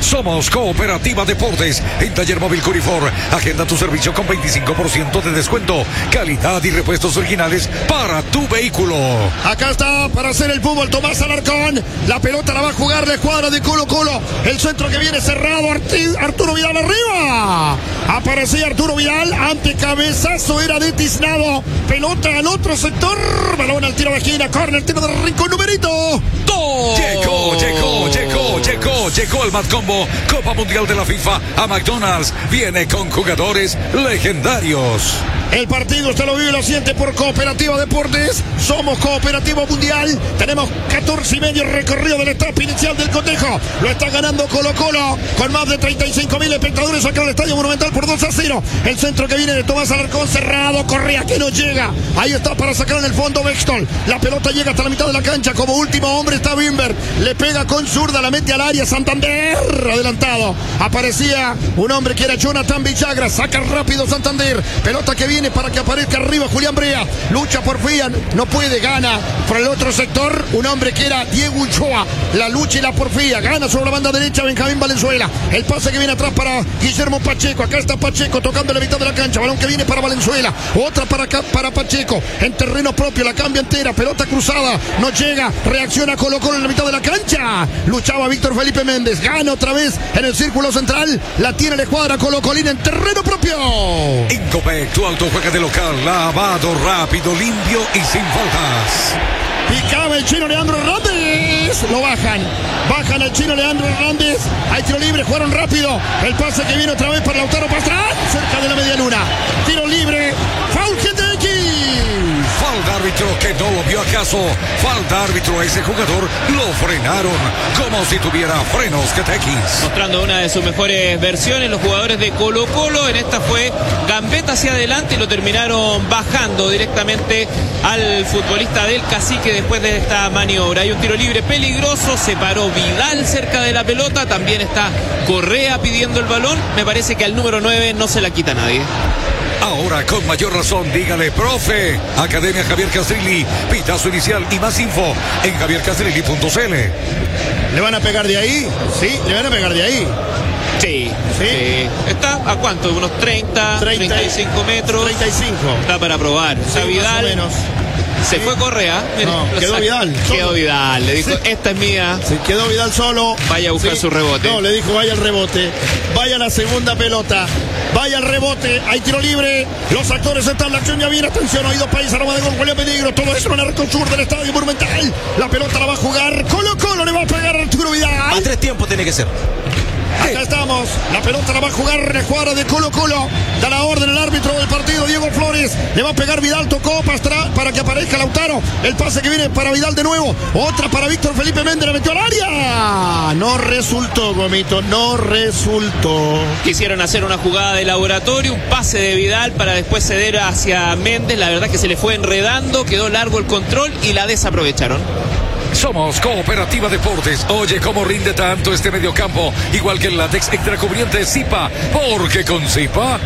Somos Cooperativa Deportes. En Taller Móvil Curifor, agenda tu servicio con 25% de descuento. Calidad y repuestos originales para tu vehículo. Acá está para hacer el fútbol Tomás Alarcón. La pelota la va a jugar la escuadra de Colo-Colo. El centro que viene cerrado. Arturo Vidal arriba. Aparecía Arturo Vidal. Ante cabezazo era de Tiznado. Pelota al otro sector. Balón al tiro de esquina. Corner, tiro de rincón, numerito 2. Llegó el Mad Combo Copa Mundial de la FIFA a McDonald's. Viene con jugadores legendarios. El partido usted lo vive y lo siente por Cooperativa Deportes. Somos Cooperativa Mundial. Tenemos 14 y medio recorrido de la etapa inicial del cotejo. Lo está ganando Colo-Colo con más de 35.000 espectadores acá en el Estadio Monumental por 2-0. El centro que viene de Tomás Alarcón cerrado. Correa que no llega. Ahí está para sacar en el fondo Bextol. La pelota llega hasta la mitad de la cancha. Como último hombre está Bimber. Le pega con zurda, la mete al área. Santander adelantado. Aparecía un hombre que era Jonathan Villagra. Saca rápido Santander. Pelota que viene para que aparezca arriba Julián Brea. Lucha por Fian, no puede, gana por el otro sector un hombre que era Diego Ulloa. La lucha y la porfía, gana sobre la banda derecha Benjamín Valenzuela. El pase que viene atrás para Guillermo Pacheco. Acá está Pacheco tocando la mitad de la cancha. Balón que viene para Valenzuela. Otra para Pacheco. En terreno propio, la cambia entera. Pelota cruzada, no llega. Reacciona Colo-Colo en la mitad de la cancha. Luchaba Víctor Felipe Méndez. Gana otra vez en el círculo central. La tiene la escuadra Colo-Colina en terreno propio. Incopec, tu auto juega de local, lavado, rápido, limpio y sin faltas. Picaba el chino Leandro Hernández. Lo bajan el chino Leandro Hernández. Hay tiro libre, jugaron rápido. El pase que viene otra vez para Lautaro Pastrana, cerca de la media luna. Tiro libre, foul GTX. Falta árbitro que no lo vio acaso. Falta árbitro a ese jugador. Lo frenaron como si tuviera frenos GTX. Mostrando una de sus mejores versiones los jugadores de Colo-Colo. En esta fue gambeta hacia adelante y lo terminaron bajando directamente al futbolista del Cacique después de esta maniobra. Hay un tiro libre peligroso. Se paró Vidal cerca de la pelota. También está Correa pidiendo el balón. Me parece que al número 9 no se la quita nadie. Ahora con mayor razón, dígale, profe. Academia Javier Castrilli, pitazo inicial y más info en javiercastrilli.cl. ¿Le van a pegar de ahí? Sí, le van a pegar de ahí. Sí. ¿Está a cuánto? Unos 35 metros. 35. Está para probar. Sí, Vidal. más o menos. Se fue Correa. No, quedó Vidal. Quedó Vidal. Le dijo, sí, esta es mía. Sí, quedó Vidal solo. Vaya a buscar su rebote. No, le dijo, vaya al rebote. Vaya a la segunda pelota. Vaya al rebote. Hay tiro libre. Los actores están. La acción ya viene. Atención, oído país. Aroma de gol. Julián Peligro. Todo eso en el arco sur del Estadio Monumental. La pelota la va a jugar. Colo-Colo le va a pegar a Arturo Vidal. A 3 tiempos tiene que ser. Acá estamos, la pelota la va a jugar la escuadra de Colo-Colo. Da la orden el árbitro del partido, Diego Flores. Le va a pegar Vidal, tocó para que aparezca Lautaro. El pase que viene para Vidal de nuevo. Otra para Víctor Felipe Méndez, la metió al área. No resultó, Gomito, no resultó. Quisieron hacer una jugada de laboratorio, un pase de Vidal para después ceder hacia Méndez. La verdad que se le fue enredando, quedó largo el control y la desaprovecharon. Somos Cooperativa Deportes. Oye cómo rinde tanto este mediocampo, igual que el látex extracubriente Zipa, porque con Zipa,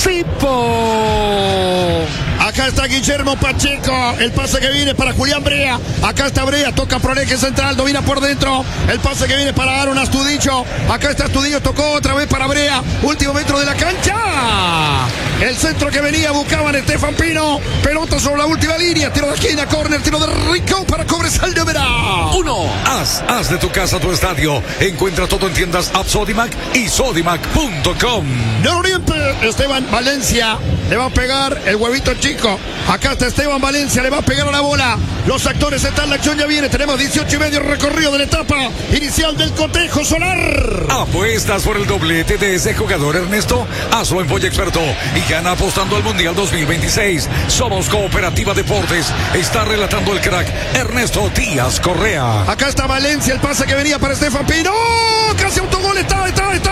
¡Zipo! Acá está Guillermo Pacheco, el pase que viene para Julián Brea. Acá está Brea, toca por el eje central, domina por dentro. El pase que viene para Aaron Astudillo. Acá está Astudillo, tocó otra vez para Brea. Último metro de la cancha. El centro que venía, buscaban Estefan Pino. Pelota sobre la última línea, tiro de esquina, córner, tiro de rincón para Cobresal de Verá. 1. Haz de tu casa tu estadio. Encuentra todo en tiendas App Sodimac y sodimac.com. Nororiente, Esteban Valencia le va a pegar el huevito chico. Acá está Esteban Valencia, le va a pegar a la bola. Los actores están, la acción ya viene. Tenemos 18 y medio recorrido de la etapa inicial del cotejo solar. Apuestas por el doblete de ese jugador, Ernesto. Hazlo en Boya Experto y gana apostando al Mundial 2026. Somos Cooperativa Deportes. Está relatando el crack Ernesto Díaz Correa. Acá está Valencia, el pase que venía para Estefan Pino. Casi autogol, estaba.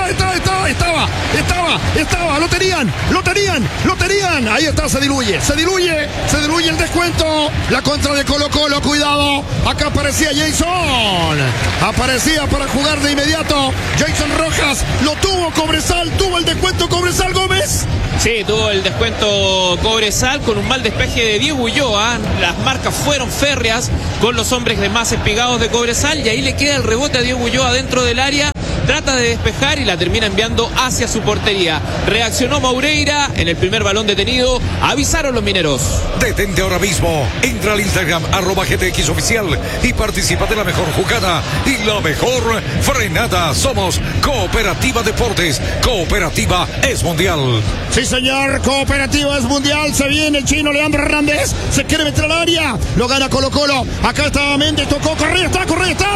Lo tenían. Ahí está, se diluye el descuento. La contra de Colo-Colo, cuidado. Acá aparecía Jason. Aparecía para jugar de inmediato. Jason Rojas, lo tuvo Cobresal, tuvo el descuento Cobresal Gómez. Sí, tuvo el descuento Cobresal con un mal despeje de Diego Ulloa. Las marcas fueron férreas con los hombres de más espigados de Cobresal y ahí le queda el rebote a Diego Ulloa dentro del área trata de despejar y la termina enviando hacia su portería. Reaccionó Moureira en el primer balón detenido, avisaron los mineros. Detente ahora mismo, entra al Instagram @GTX Oficial y participa de la mejor jugada y la mejor frenada. Somos Cooperativa Deportes, Cooperativa es mundial. Sí señor, Cooperativa es mundial. Se viene el chino Leandro Hernández, se quiere meter al área, lo gana Colo Colo. Acá está Méndez, tocó, Correa está,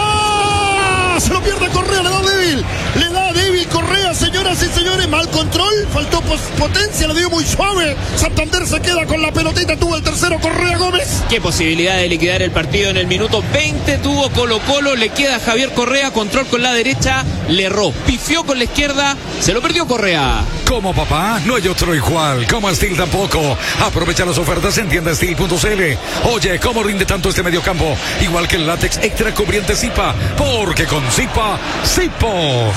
se lo pierde Correa, le da débil Correa, señoras y señores, mal control, faltó potencia, lo dio muy suave. Santander se queda con la pelotita, tuvo el tercero Correa Gómez. Qué posibilidad de liquidar el partido en el minuto 20 tuvo Colo Colo, le queda Javier Correa, control con la derecha, le erró, pifió con la izquierda, se lo perdió Correa. Como papá, no hay otro igual, como Steel tampoco. Aprovecha las ofertas en tiendasteel.cl. Oye, ¿cómo rinde tanto este mediocampo? Igual que el látex extra cubriente Zipa, porque con Zipa, Zipo.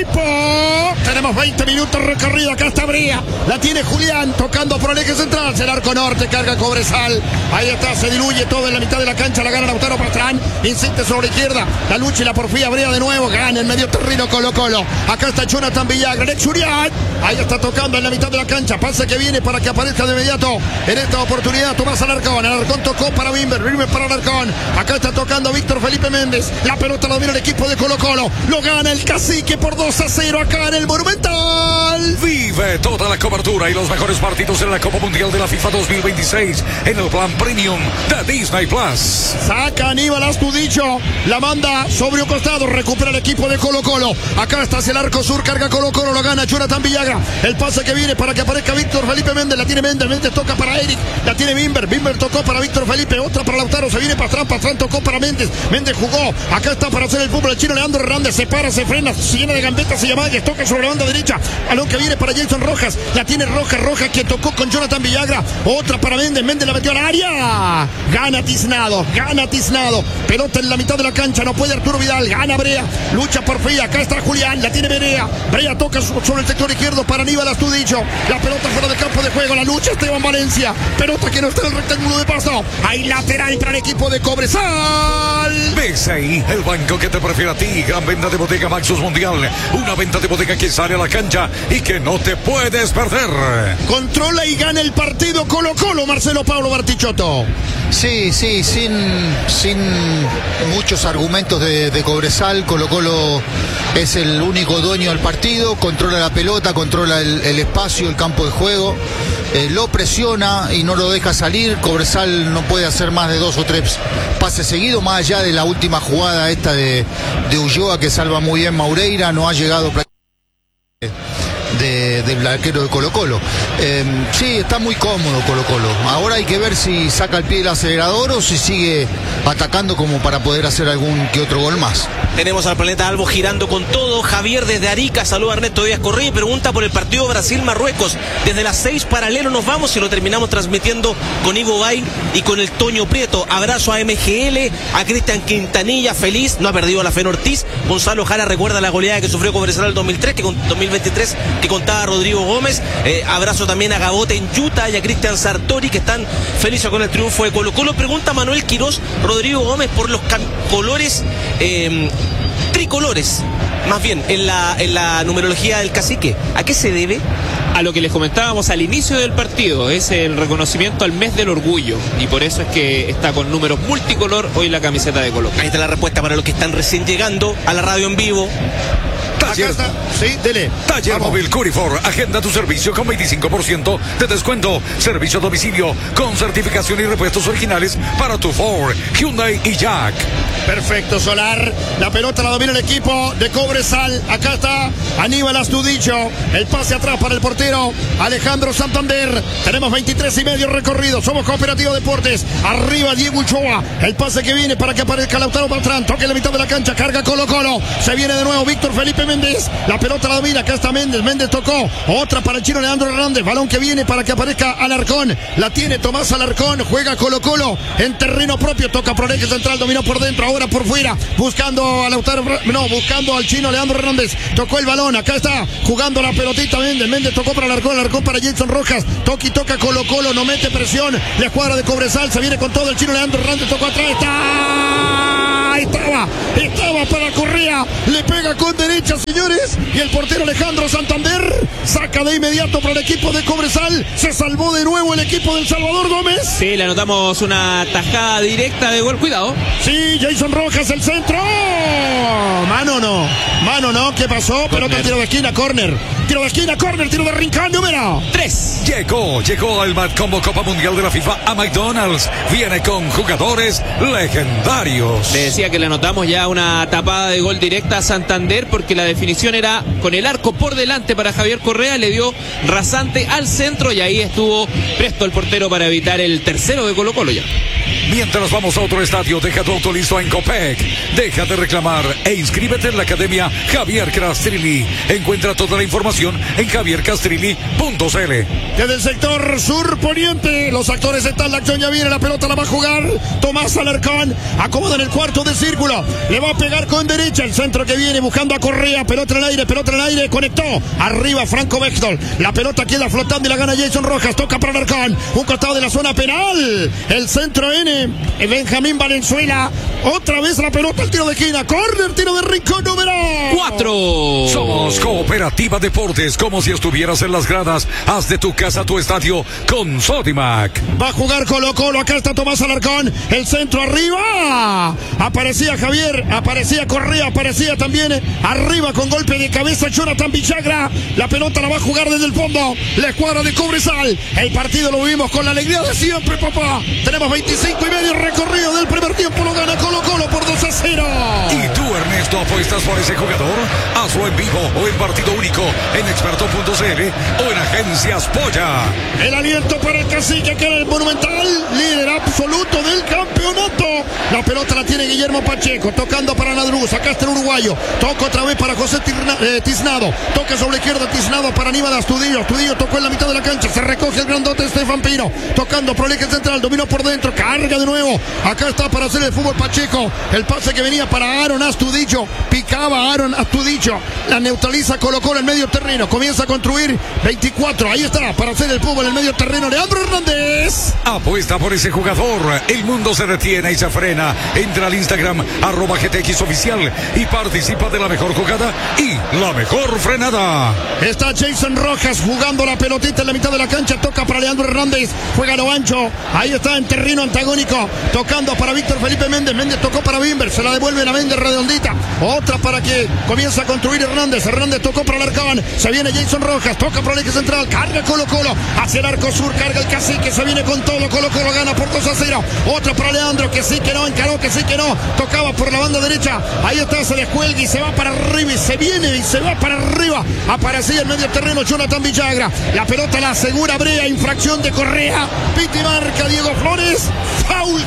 Tenemos 20 minutos recorrido, acá está Brea, la tiene Julián, tocando por el eje central, el arco norte, carga Cobresal, ahí está, se diluye todo en la mitad de la cancha, la gana Lautaro Pastrán, insiste sobre la izquierda, la lucha y la porfía, Brea de nuevo, gana en medio terreno Colo Colo, acá está Jonathan Villagra, Alex Urián, ahí está tocando en la mitad de la cancha, pase que viene para que aparezca de inmediato, en esta oportunidad Tomás Alarcón tocó para Bimber para Alarcón, acá está tocando Víctor Felipe Méndez, la pelota la domina el equipo de Colo Colo, lo gana el Cacique por 2-0 acá en el Monumental. Vive toda la cobertura y los mejores partidos en la Copa Mundial de la FIFA 2026 en el plan Premium de Disney Plus. Saca Aníbal Astudicho, la manda sobre un costado, recupera el equipo de Colo Colo, acá está hacia el arco sur, carga Colo Colo, lo gana Jonathan Villagra, el pase que viene para que aparezca Víctor Felipe Méndez, la tiene Méndez toca para Eric, la tiene Bimber tocó para Víctor Felipe, otra para Lautaro, se viene Pastrán tocó para Méndez jugó, acá está para hacer el fútbol el chino Leandro Hernández, se para, se frena, se llena de gambetas, se llama, toca sobre la banda derecha, balón que viene para Jason Rojas, la tiene Roja que tocó con Jonathan Villagra, otra para Méndez la metió al área, gana Tiznado, pelota en la mitad de la cancha, no puede Arturo Vidal, gana Brea, lucha por fría, acá está Julián, la tiene Brea toca sobre el sector izquierdo para Aníbal Astudicho, la pelota fuera de campo de juego, la lucha Esteban Valencia, pelota que no está en el rectángulo de paso, hay lateral para el equipo de Cobresal. BCI, el banco que te prefiere a ti, gran venta de bodega Maxus Mundial, una venta de bodega que sale a la cancha y que no te puedes perder. Controla y gana el partido Colo Colo, Marcelo Pablo Bartichotto. Sí, sin muchos argumentos de Cobresal. Colo Colo es el único dueño del partido, controla la pelota, controla el espacio, el campo de juego, lo presiona y no lo deja salir. Cobresal no puede hacer más de 2 o 3 pases seguidos, más allá de la última jugada esta de Ulloa que salva muy bien Moureira, no ha llegado del arquero de Colo Colo. Sí, está muy cómodo Colo Colo. Ahora hay que ver si saca el pie del acelerador o si sigue atacando como para poder hacer algún que otro gol más. Tenemos al Planeta Albo girando con todo. Javier desde Arica saluda a Ernesto Díaz Correa y pregunta por el partido Brasil-Marruecos. Desde las 6 paralelo nos vamos y lo terminamos transmitiendo con Ivo Bay y con el Toño Prieto. Abrazo a MGL, a Cristian Quintanilla, feliz, no ha perdido la Fen Ortiz. Gonzalo Jara recuerda la goleada que sufrió Cobresal el 2023 que contaba Rodrigo Gómez. Abrazo también a Gabote en Utah y a Cristian Sartori que están felices con el triunfo de Colo Colo. Pregunta Manuel Quirós, Rodrigo Gómez por los colores tricolores, más bien en la numerología del Cacique. ¿A qué se debe? A lo que les comentábamos al inicio del partido, es el reconocimiento al mes del orgullo y por eso es que está con números multicolor hoy la camiseta de Colo. Ahí está la respuesta para los que están recién llegando a la radio en vivo. Taller, sí, dele. Taller Móvil Curifor, agenda tu servicio con 25% de descuento, servicio a domicilio con certificación y repuestos originales para tu Ford, Hyundai y Jack. Perfecto, Solar, la pelota la domina el equipo de Cobresal, acá está Aníbal Astudicho, el pase atrás para el portero Alejandro Santander, tenemos 23 y medio recorrido, somos Cooperativa Deportes, arriba Diego Ulloa, el pase que viene para que aparezca Lautaro Pastrán, toque en la mitad de la cancha, carga Colo Colo, se viene de nuevo Víctor Felipe Méndez, la pelota la domina, acá está Méndez tocó, otra para el chino Leandro Hernández, balón que viene para que aparezca Alarcón, la tiene Tomás Alarcón, juega Colo Colo en terreno propio, toca por el eje central, dominó por dentro, ahora por fuera, buscando al chino Leandro Hernández, tocó el balón, acá está jugando la pelotita Méndez tocó para Alarcón para Jason Rojas, toca Colo Colo, no mete presión, la escuadra de Cobresal, se viene con todo el chino Leandro Hernández, tocó atrás, estaba para Correa, le pega con derecha, señores, y el portero Alejandro Santander saca de inmediato para el equipo de Cobresal. Se salvó de nuevo el equipo del Salvador Gómez. Sí, le anotamos una tajada directa de gol, cuidado. Sí, Jason Rojas, el centro. Mano no, ¿qué pasó? Pelota, tiro de esquina, córner. Tiro de esquina, córner, tiro de rincón, número 3. Llegó el Mad Combo Copa Mundial de la FIFA a McDonald's. Viene con jugadores legendarios. Le decía que le anotamos ya una tapada de gol directa a Santander porque la definición era con el arco por delante para Javier Correa, le dio rasante al centro y ahí estuvo presto el portero para evitar el tercero de Colo-Colo ya. Mientras vamos a otro estadio, deja tu auto listo en Copec. Deja de reclamar e inscríbete en la Academia Javier Castrilli. Encuentra toda la información en javiercastrilli.cl. Desde el sector sur poniente, los actores están, la acción ya viene, la pelota la va a jugar Tomás Alarcón, acomoda en el cuarto de círculo, le va a pegar con derecha, el centro que viene buscando a Correa, pelota en el aire, conectó, arriba Franco Bextol, la pelota queda flotando y la gana Jason Rojas, toca para Alarcón, un costado de la zona penal, el centro Benjamín Valenzuela, otra vez la pelota, el tiro de esquina, córner, tiro de rincón, número 4. Somos Cooperativa Deportes, como si estuvieras en las gradas. Haz de tu casa tu estadio con Sodimac. Va a jugar Colo-Colo, acá está Tomás Alarcón, el centro arriba, aparecía Javier, aparecía Correa, aparecía también arriba con golpe de cabeza Jonathan Villagra, la pelota la va a jugar desde el fondo, la escuadra de Cobresal, el partido lo vivimos con la alegría de siempre, papá, tenemos 25 y medio recorrido del primer tiempo, lo gana Colo-Colo por 2-0. ¿Y tú, Ernesto, apuestas por ese jugador? Hazlo en vivo o en partido único en experto.cl o en Agencias Polla. El aliento para el Cacique, que era el Monumental, líder absoluto del campeonato. La pelota la tiene Guillermo Pacheco, tocando para Nadruz, acá está el uruguayo, toca otra vez para José Tiznado, toca sobre la izquierda Tiznado para Aníbal Astudillo, Astudillo tocó en la mitad de la cancha, se recoge el grandote Estefan Pino, tocando por el eje central, dominó por dentro, carga de nuevo, acá está para hacer el fútbol Pacheco, el pase que venía para Aaron Astudillo, picaba Aaron Astudillo, la neutraliza Colo-Colo en medio terreno, comienza a construir 24, ahí está, para hacer el fútbol en medio terreno, Leandro Hernández. Apuesta por ese jugador, el mundo se detiene y se frena, entra al Instagram @GTX Oficial y participa de la mejor jugada y la mejor frenada. Está Jason Rojas jugando la pelotita en la mitad de la cancha, toca para Leandro Hernández, juega lo ancho, ahí está en terreno antagónico, tocando para Víctor Felipe Méndez, Méndez tocó para Bimber, se la devuelve la Méndez redondita, otra para que comienza a construir Hernández, Hernández tocó para Alarcón, se viene Jason Rojas, toca para el eje central, carga Colo-Colo, hacia el arco sur, carga el Cacique, se viene con todo, Colo-Colo gana por 2-0, otra para Leandro, que sí que no, encaró, que sí que no, tocaba por la banda derecha, ahí está, se descuelga y se va para arriba y se viene y se va para arriba, aparecía en medio terreno Jonathan Villagra, la pelota la asegura Brea, infracción de Correa, piti marca Diego Flores, foul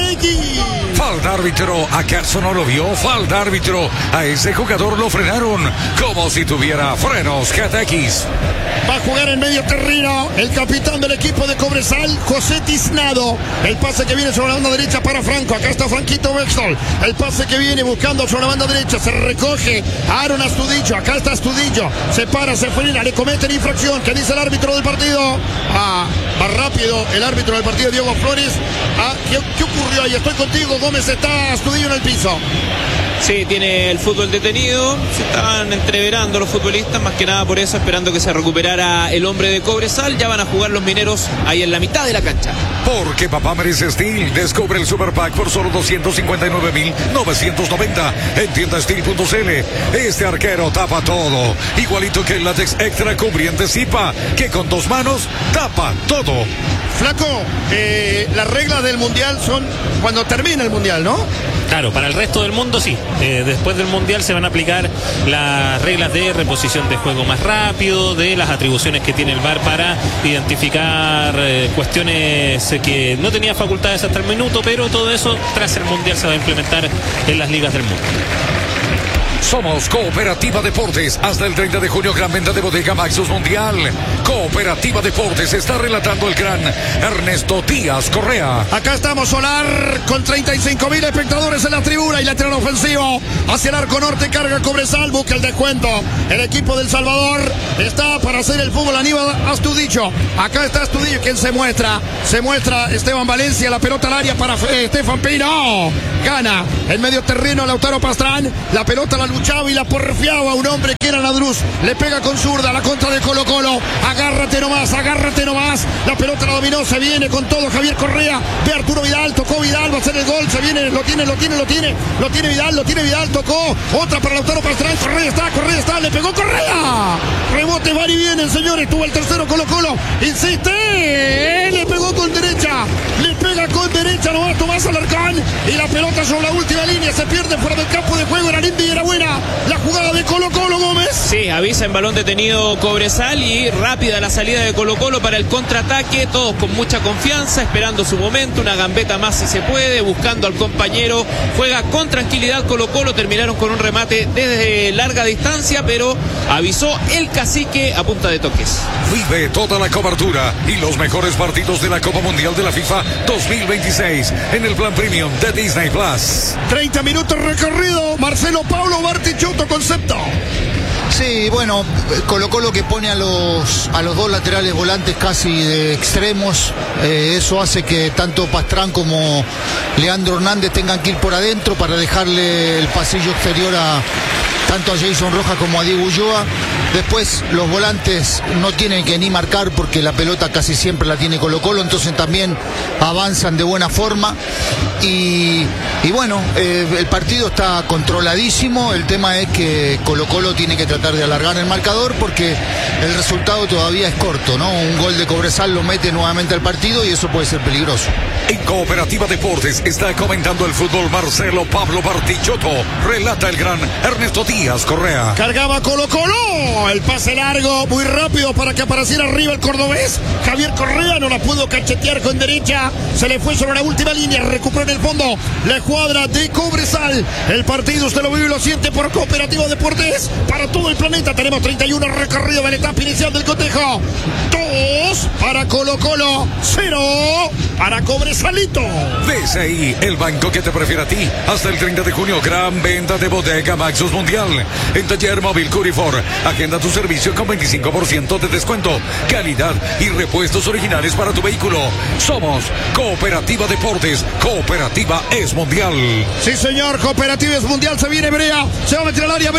GTX. Falta árbitro, ¿acaso no lo vio? Falta árbitro, a ese jugador lo frenaron como si tuviera frenos GTX. Va a jugar en medio terreno el capitán del equipo de Cobresal, José Tiznado. El pase que viene sobre la banda derecha para Franco. Acá está Franquito Bextol. El pase que viene buscando sobre la banda derecha. Se recoge Aaron Astudillo. Acá está Astudillo. Se para, se frena, le cometen infracción. ¿Qué dice el árbitro del partido? Va rápido el árbitro del partido, Diego Flores. ¿Qué ocurrió ahí? Estoy contigo, Gómez. Está Astudillo en el piso. Sí, tiene el fútbol detenido, se estaban entreverando los futbolistas, más que nada por eso, esperando que se recuperara el hombre de Cobresal. Ya van a jugar los mineros ahí en la mitad de la cancha. Porque papá merece Steel. Descubre el Super Pack por solo 259.990 en tiendasteel.cl. Este arquero tapa todo, igualito que el látex extra cubriente Zipa, que con 2 manos tapa todo. Flaco, las reglas del Mundial son cuando termina el Mundial, ¿no? Claro, para el resto del mundo sí. Después del Mundial se van a aplicar las reglas de reposición de juego más rápido, de las atribuciones que tiene el VAR para identificar cuestiones que no tenía facultades hasta el minuto, pero todo eso tras el Mundial se va a implementar en las ligas del mundo. Somos Cooperativa Deportes. Hasta el 30 de junio, gran venta de Bodega Maxus Mundial. Cooperativa Deportes está relatando el gran Ernesto Díaz Correa. Acá estamos, Solar, con 35.000 espectadores en la tribuna y lateral ofensivo. Hacia el arco norte, carga Cobresal, busca el descuento. El equipo del Salvador está para hacer el fútbol. Aníbal Astudillo. Acá está Astudillo, quien se muestra. Se muestra Esteban Valencia, la pelota al área para Estefan Pino. Gana el medio terreno Lautaro Pastrán. La pelota la luchaba y la porfiaba un hombre que era Ladruz. Le pega con zurda, la contra de Colo Colo. Agárrate nomás. La pelota la dominó, se viene con todo Javier Correa. Ve Arturo Vidal, tocó Vidal, va a hacer el gol. Se viene, lo tiene Vidal, tocó. Otra para Lautaro Pastrana. Correa está, le pegó Correa. Rebote, van y vienen, señores. Tuvo el tercero Colo Colo. Insiste, le pegó con derecha. Le pega con derecha nomás Tomás Alarcón. Y la pelota sobre la última línea. Se pierde fuera del campo de juego. Era limpia y era buena la jugada de Colo Colo, Gómez. Sí, avisa en balón detenido Cobresal y rápida la salida de Colo Colo para el contraataque. Todos con mucha confianza, esperando su momento. Una gambeta más si se puede, buscando al compañero. Juega con tranquilidad Colo Colo. Terminaron con un remate desde larga distancia, pero avisó el cacique a punta de toques. Vive toda la cobertura y los mejores partidos de la Copa Mundial de la FIFA 2026 en el plan premium de Disney Plus. 30 minutos recorrido. Marcelo Paulo Bartichotto, concepto. Sí, bueno, Colo Colo que pone a los dos laterales volantes casi de extremos, eso hace que tanto Pastrán como Leandro Hernández tengan que ir por adentro para dejarle el pasillo exterior tanto a Jason Rojas como a Diego Ulloa. Después los volantes no tienen que ni marcar porque la pelota casi siempre la tiene Colo Colo, entonces también avanzan de buena forma y bueno, el partido está controladísimo. El tema es que Colo Colo tiene que tratar de alargar el marcador porque el resultado todavía es corto, ¿no? Un gol de Cobresal lo mete nuevamente al partido y eso puede ser peligroso. En Cooperativa Deportes está comentando el fútbol Marcelo Pablo Bartichotto. Relata el gran Ernesto Díaz Correa. Cargaba Colo Colo. El pase largo, muy rápido para que apareciera arriba el cordobés. Javier Correa no la pudo cachetear con derecha. Se le fue sobre la última línea. Recuperó en el fondo la escuadra de Cobresal. El partido usted lo vive y lo siente por Cooperativa Deportes. Para todo el planeta tenemos 31 recorridos de la etapa inicial del cotejo. 2 para Colo Colo, 0 para Cobresalito. BCI, el banco que te prefiere a ti. Hasta el 30 de junio, gran venta de Bodega Maxus Mundial. En Taller Móvil Curifor, agenda tu servicio con 25% de descuento, calidad y repuestos originales para tu vehículo. Somos Cooperativa Deportes. Cooperativa es mundial. Sí, señor, Cooperativa es mundial. Se viene Brea, se va a meter al área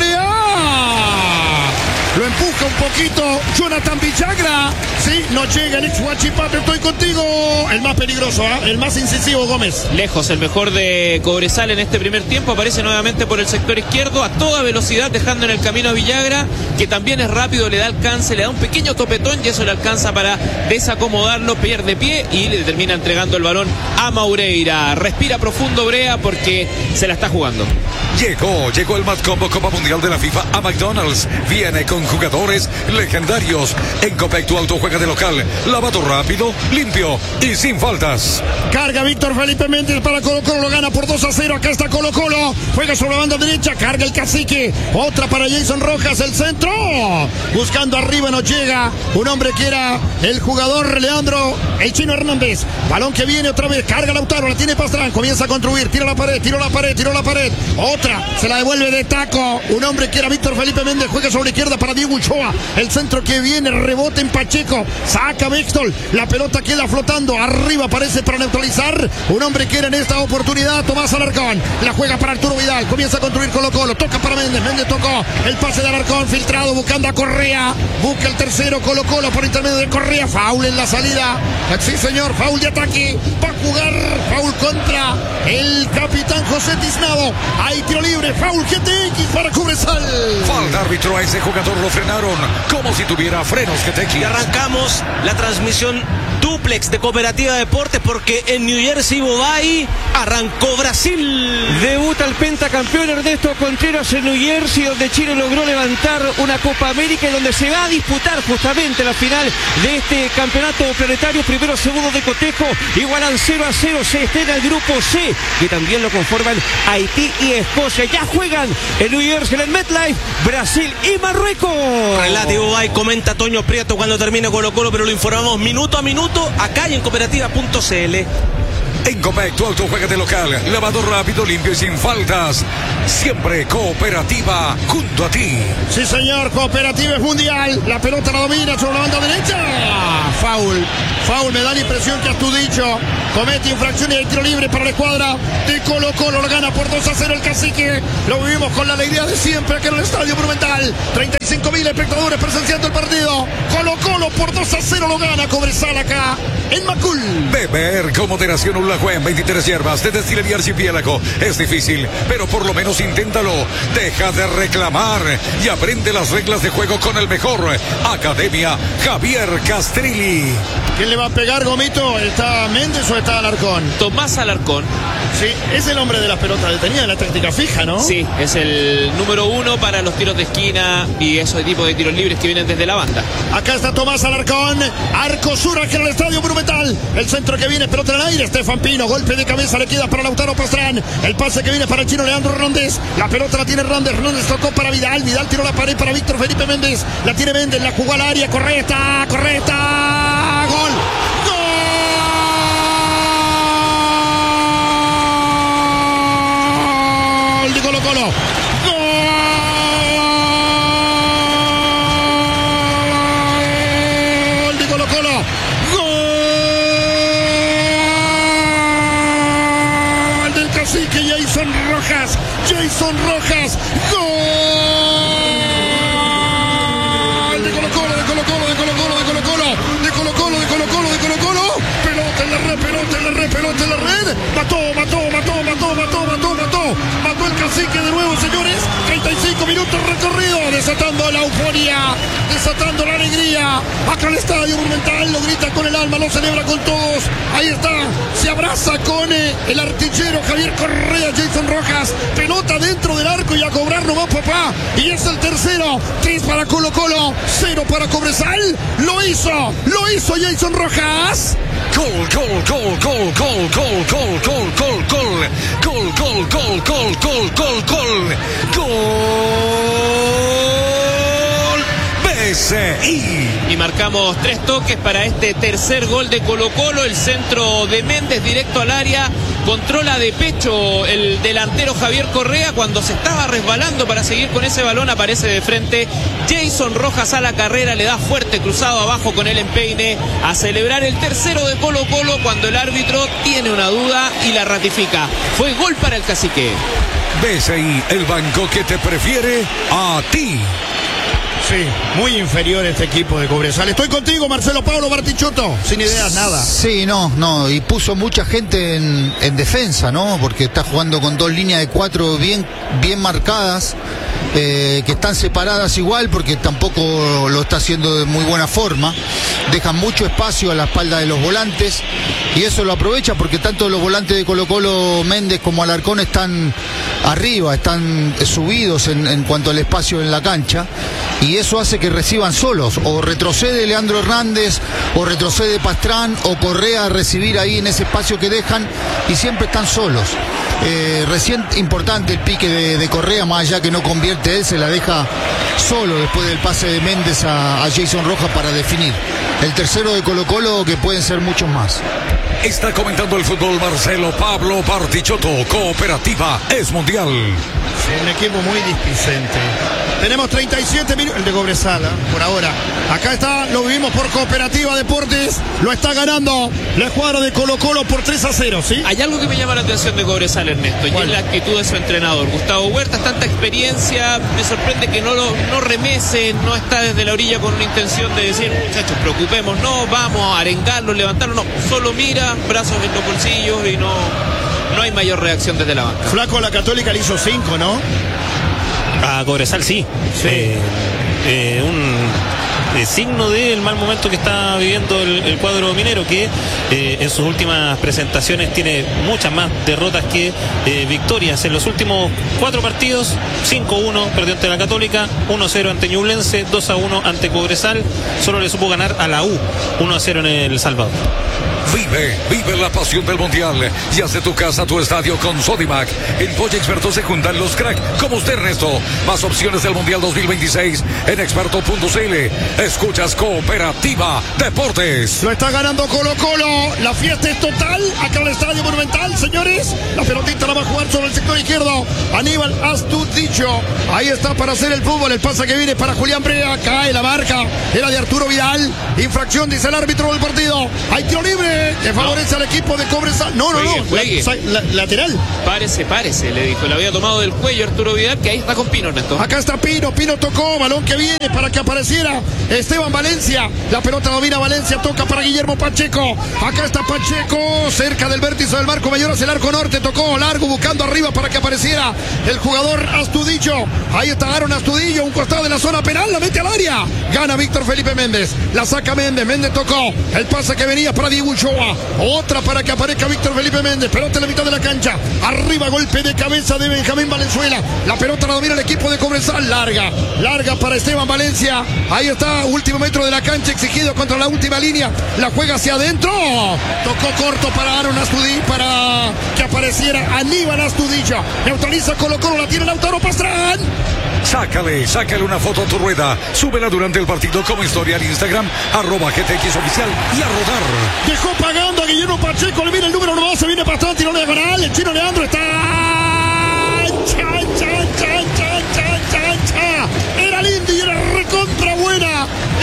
Brea. Lo empuja un poquito Jonathan Villagra. Sí, no llega el ex Huachipato. Estoy contigo. El más peligroso, el más incisivo, Gómez. Lejos, el mejor de Cobresal en este primer tiempo. Aparece nuevamente por el sector izquierdo a toda velocidad, dejando en el camino a Villagra, que también es rápido, le da alcance, le da un pequeño topetón y eso le alcanza para desacomodarlo, pierde pie y le termina entregando el balón a Maureira. Respira profundo Brea porque se la está jugando. Llegó el Mad Combo Copa Mundial de la FIFA a McDonald's. Viene con jugadores legendarios. En Copec tu auto juega de local. Lavado rápido, limpio y sin faltas. Carga Víctor Felipe Méndez para Colo Colo. Lo gana por 2-0. Acá está Colo Colo. Juega sobre la banda derecha. Carga el cacique. Otra para Jason Rojas. El centro. Buscando arriba no llega. Un hombre que era el jugador Leandro, el Chino Hernández. Balón que viene otra vez. Carga Lautaro. La tiene Pastrán. Comienza a construir. Tira la pared. Otra. Se la devuelve de taco. Un hombre que era Víctor Felipe Méndez. Juega sobre la izquierda para Diego Ulloa. El centro que viene. Rebote en Pacheco. Saca Bextol. La pelota queda flotando. Arriba aparece para neutralizar. Un hombre que era en esta oportunidad Tomás Alarcón. La juega para Arturo Vidal. Comienza a construir Colo Colo. Toca para Méndez. Méndez tocó. El pase de Alarcón. Filtrado. Buscando a Correa. Busca el tercero Colo Colo por intermedio de Correa. Foul en la salida. Sí, señor. Foul de ataque. Va a jugar. Foul contra el capitán José Tiznado. Hay tiro libre. Foul GTX para Cobresal. Falta árbitro, a ese jugador lo frenaron como si tuviera frenos GTX. Y arrancamos la transmisión duplex de Cooperativa Deportes porque en New Jersey, Bobay, arrancó Brasil. Debuta el pentacampeón Ernesto Contreras en New Jersey, donde Chile logró levantar una Copa América y donde se va a disputar justamente la final de este campeonato planetario. Primero, segundo de cotejo, igualan 0-0, se estrena el grupo C, que también lo conforman Haití y Escocia. Ya juegan en New Jersey, en el MetLife, Brasil y Marruecos. Relate Bobay, comenta Toño Prieto cuando termine Colo Colo, pero lo informamos minuto a minuto acá y en cooperativa.cl. En Copec, tu auto juega de local. Lavado rápido, limpio y sin faltas. Siempre Cooperativa junto a ti. Sí, señor, Cooperativa es mundial. La pelota la domina sobre la banda derecha. Foul, me da la impresión que Astudicho comete infracción y hay tiro libre para la escuadra de Colo Colo. Lo gana por 2-0 el Cacique. Lo vivimos con la alegría de siempre aquí en el Estadio Monumental. 35.000 espectadores presenciando el partido. Colo Colo por 2-0 lo gana Cobresal acá en Macul. Beber con moderación un lajué en 23 hierbas de destilería Archipiélago. Es difícil, pero por lo menos inténtalo. Deja de reclamar y aprende las reglas de juego con el mejor. Academia Javier Castrilli. ¿Quién le va a pegar, Gomito? ¿Está Méndez o está Alarcón? Tomás Alarcón. Sí, es el hombre de las pelotas detenidas, de la táctica fija, ¿no? Sí, es el número 1 para los tiros de esquina y esos tipos de tiros libres que vienen desde la banda. Acá está Tomás Alarcón, arco sur aquí en el Estadio Monumental. El centro que viene, pelota en el aire, Estefan Pino, golpe de cabeza, le queda para Lautaro Pastrán. El pase que viene para el chino Leandro Hernández. La pelota la tiene Hernández tocó para Vidal, Vidal tiró la pared para Víctor Felipe Méndez. La tiene Méndez, la jugó al área, correcta, gol. De Colo Colo. Gol de Colo Colo. Gol del Cacique Jason Rojas. Gol de Colo Colo. Pelota en la red. Mató el Cacique de nuevo, señores. 35 minutos recorrido, desatando la euforia, desatando la alegría. Acá en el Estadio Monumental lo grita con el alma, lo celebra con todos. Ahí está, se abraza con el artillero Javier Correa, Jason Rojas. Pelota dentro del arco y a cobrar nomás, papá. Y es el tercero. 3 para Colo Colo, 0 para Cobresal. Lo hizo Jason Rojas. Gol. BCI. Y marcamos 3 toques para este tercer gol de Colo Colo. El centro de Méndez directo al área. Controla de pecho el delantero Javier Correa. Cuando se estaba resbalando para seguir con ese balón, aparece de frente Jason Rojas a la carrera. Le da fuerte cruzado abajo con el empeine a celebrar el tercero de Colo Colo cuando el árbitro tiene una duda y la ratifica. Fue gol para el Cacique. BCI, el banco que te prefiere a ti. Sí, muy inferior este equipo de Cobresal. Estoy contigo, Marcelo Pablo Bartichotto. Sin ideas, nada. Sí, no. Y puso mucha gente en defensa, ¿no? Porque está jugando con 2 líneas de 4 bien marcadas. Que están separadas igual porque tampoco lo está haciendo de muy buena forma. Dejan mucho espacio a la espalda de los volantes y eso lo aprovecha porque tanto los volantes de Colo Colo, Méndez como Alarcón están arriba, están subidos en cuanto al espacio en la cancha y eso hace que reciban solos, o retrocede Leandro Hernández o retrocede Pastrán o Correa a recibir ahí en ese espacio que dejan y siempre están solos. Recién importante el pique de Correa, más allá que no convierte él, se la deja solo después del pase de Méndez a Jason Rojas para definir. El tercero de Colo Colo, que pueden ser muchos más. Está comentando el fútbol Marcelo Pablo Bartichotto. Cooperativa es mundial. Un equipo muy displicente. Tenemos 37 minutos. El de Cobresal, por ahora. Acá está, lo vivimos por Cooperativa Deportes. Lo está ganando la escuadra de Colo Colo por 3-0, ¿sí? Hay algo que me llama la atención de Cobresal, Ernesto, y es la actitud de su entrenador. Gustavo Huertas, tanta experiencia. Me sorprende que no remese, no está desde la orilla con una intención de decir, muchachos, preocupémonos, vamos a arengarlo, levantarlo. No, solo mira, brazos en los bolsillos y no hay mayor reacción desde la banca. Flaco, la Católica le hizo 5, ¿no? A Cobresal sí. Un signo del mal momento que está viviendo el cuadro minero, que en sus últimas presentaciones tiene muchas más derrotas que victorias. En los últimos 4 partidos, 5-1 perdió ante la Católica, 1-0 ante Ñublense, 2-1 ante Cobresal. Solo le supo ganar a la U, 1-0 en El Salvador. Vive la pasión del Mundial y haz de tu casa tu estadio con Sodimac. En Polla Experto se juntan los crack como usted, Ernesto. Más opciones del Mundial 2026 en experto.cl. Escuchas Cooperativa Deportes. Lo está ganando Colo-Colo. La fiesta es total acá en el Estadio Monumental, señores. La pelotita la va a jugar sobre el sector izquierdo. Aníbal Astudillo. Ahí está para hacer el fútbol. El pase que viene para Julián Brea. Cae la marca. Era de Arturo Vidal. Infracción, dice el árbitro del partido. Hay tiro libre que favorece al equipo de Cobresal. No. Lateral. Párese, le dijo. Le había tomado del cuello Arturo Vidal, que ahí está con Pino, Ernesto. Acá está Pino tocó, balón que viene para que apareciera Esteban Valencia. La pelota domina Valencia, toca para Guillermo Pacheco. Acá está Pacheco, cerca del vértice del marco mayor hacia el arco norte, tocó largo, buscando arriba para que apareciera el jugador Astudillo. Ahí está Aaron Astudillo, un costado de la zona penal, la mete al área. Gana Víctor Felipe Méndez, la saca Méndez tocó, el pase que venía para Diego Ulloa. Otra para que aparezca Víctor Felipe Méndez, pelota en la mitad de la cancha. Arriba, golpe de cabeza de Benjamín Valenzuela. La pelota la domina el equipo de Cobresal, larga para Esteban Valencia. Ahí está, último metro de la cancha exigido contra la última línea. La juega hacia adentro. Tocó corto para Aaron Astudillo, para que apareciera Aníbal Astudillo. Neutraliza Colo-Colo, la tiene Lautaro Pastrán. Sácale una foto a tu rueda. Súbela durante el partido como historia al Instagram, @GTX Oficial y a rodar. Dejó pagando a Guillermo Pacheco. Le viene el número 2, se viene Pastrán, tiró diagonal. El chino Leandro está. Era linda y era recontra buena.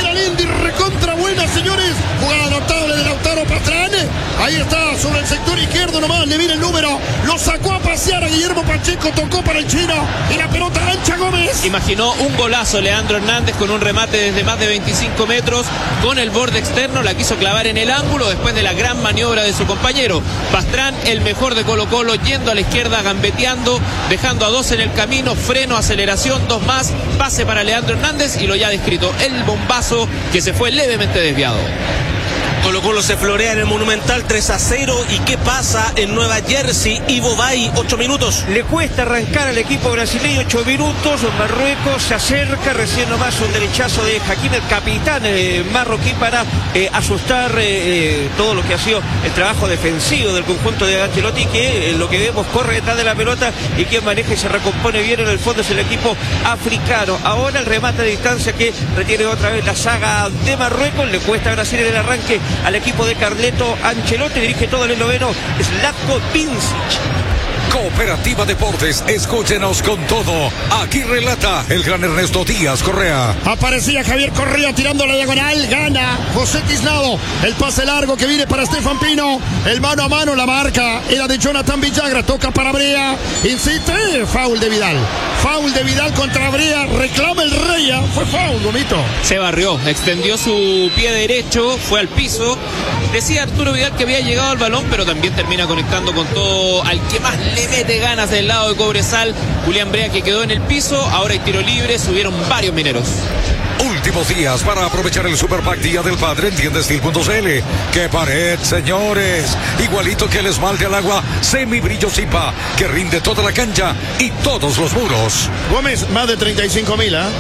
Señores. Jugada notable de Lautaro Pastrán. Ahí está, sobre el sector izquierdo nomás. Le viene el número. Lo sacó a pasear a Guillermo Pacheco. Tocó para el chino. Y la pelota ancha Gómez. Imaginó un golazo Leandro Hernández con un remate desde más de 25 metros. Con el borde externo. La quiso clavar en el ángulo después de la gran maniobra de su compañero. Pastrán, el mejor de Colo-Colo, yendo a la izquierda, gambeteando, dejando a dos en el camino. Freno, aceleración, dos más. Pase para Leandro Hernández y lo ya descrito. El bombazo que se fue levemente desviado. Colo-Colo se florea en el Monumental 3-0. ¿Y qué pasa en Nueva Jersey? Ivo Bay, 8 minutos. Le cuesta arrancar al equipo brasileño, 8 minutos. Marruecos se acerca, recién nomás un derechazo de Hakim, el capitán marroquí, para asustar todo lo que ha sido el trabajo defensivo del conjunto de Ancelotti, que lo que vemos corre detrás de la pelota y quien maneja y se recompone bien en el fondo es el equipo africano. Ahora el remate a distancia que retiene otra vez la saga de Marruecos. Le cuesta a Brasil en el arranque al equipo de Carleto Ancelotti, dirige todo el esloveno Slavko Vincic. Cooperativa Deportes, escúchenos con todo. Aquí relata el gran Ernesto Díaz Correa. Aparecía Javier Correa tirando la diagonal. Gana José Tiznado. El pase largo que viene para Estefan Pino. El mano a mano, la marca era de Jonathan Villagra. Toca para Brea. Insiste. Foul de Vidal contra Brea. Reclama el Rey. Fue foul, Gomito. Se barrió, extendió su pie derecho, fue al piso. Decía Arturo Vidal que había llegado al balón, pero también termina conectando con todo al que más le mete ganas del lado de Cobresal, Julián Brea, que quedó en el piso. Ahora hay tiro libre, subieron varios mineros. Últimos días para aprovechar el Super Pack Día del Padre en tiendestil.cl. ¡Qué pared, señores! Igualito que el esmalte al agua semibrillo Zipa, que rinde toda la cancha y todos los muros. Gómez, más de 35.000, ¿ah?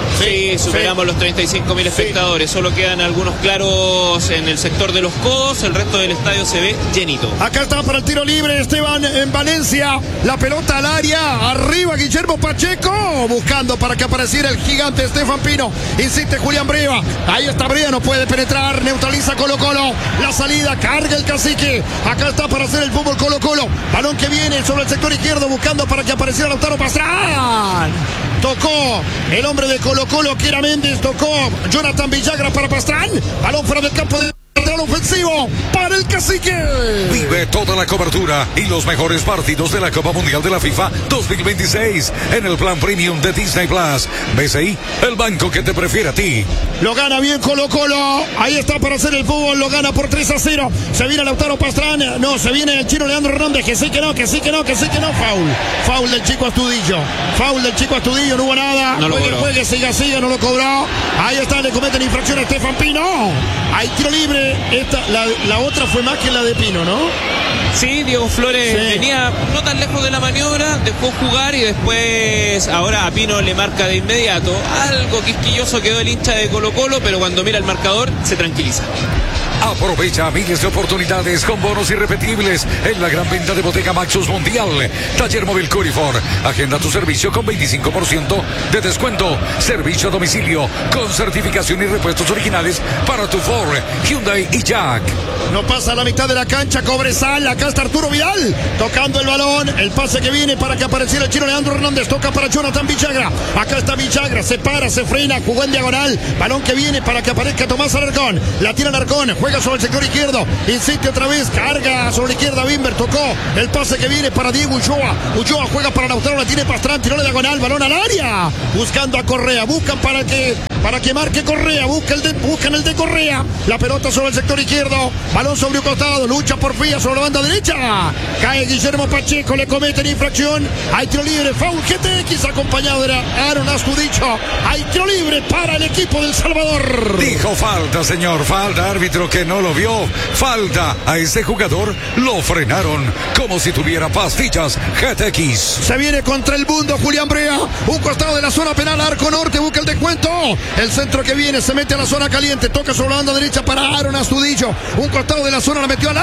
Sí, superamos los 35.000 espectadores. Solo quedan algunos claros en el sector de los codos. El resto del estadio se ve llenito. Acá está para el tiro libre Esteban en Valencia. La pelota al área. Arriba Guillermo Pacheco. Buscando para que apareciera el gigante Estefan Pino. Insiste Julián Brea. Ahí está Brea. No puede penetrar. Neutraliza Colo-Colo. La salida. Carga el cacique. Acá está para hacer el fútbol Colo-Colo. Balón que viene sobre el sector izquierdo. Buscando para que apareciera Lautaro Pastrán. Tocó el hombre de Colo-Colo, que era Méndez. Tocó Jonathan Villagra para Pastrán. Balón fuera del campo de ofensivo para el cacique. Vive toda la cobertura y los mejores partidos de la Copa Mundial de la FIFA 2026 en el plan premium de Disney Plus. BCI, el banco que te prefiere a ti. Lo gana bien Colo-Colo. Ahí está para hacer el fútbol. Lo gana por 3-0. Se viene Lautaro Pastrán. No, se viene el chino Leandro Hernández. Que sí que no. Foul del chico Astudillo. No hubo nada. No lo cobró. Juegue, siga, no lo cobró. Ahí está, le cometen infracción a Estefan Pino. Hay tiro libre. La otra fue más que la de Pino, ¿no? Sí, Diego Flores venía no tan lejos de la maniobra, dejó jugar y después ahora a Pino le marca de inmediato. Algo quisquilloso quedó el hincha de Colo-Colo, pero cuando mira el marcador se tranquiliza. Aprovecha miles de oportunidades con bonos irrepetibles en la gran venta de Bodega Maxus Mundial. Taller móvil Curifor. Agenda tu servicio con 25% de descuento. Servicio a domicilio con certificación y repuestos originales para tu Ford, Hyundai y Jack. No pasa la mitad de la cancha, Cobresal. Acá está Arturo Vidal tocando el balón. El pase que viene para que apareciera el chino Leandro Hernández. Toca para Jonathan Villagra. Acá está Villagra. Se para, se frena, jugó en diagonal. Balón que viene para que aparezca Tomás Alarcón. La tira Alarcón. Juega sobre el sector izquierdo. Insiste otra vez. Carga sobre la izquierda. Bimber tocó. El pase que viene para Diego Ulloa. Ulloa juega para Lautaro. La tiene Pastrán. Tiró la diagonal. Balón al área. Buscando a Correa. Buscan para que marque Correa. Buscan el de Correa. La pelota sobre el sector izquierdo. Balón sobre un costado. Lucha por Fría sobre la banda derecha. Cae Guillermo Pacheco. Le cometen infracción. Hay tiro libre. Foul GTX acompañado de Aaron Astudicho. Hay tiro libre para el equipo del Salvador. Dijo falta, señor. Falta, árbitro que no lo vio. Falta a ese jugador. Lo frenaron como si tuviera pastillas GTX. Se viene contra el mundo Julián Brea. Un costado de la zona penal. Arco norte. Busca el descuento. El centro que viene. Se mete a la zona caliente. Toca sobre la banda derecha para Aaron Astudillo. Un costado de la zona. La metió al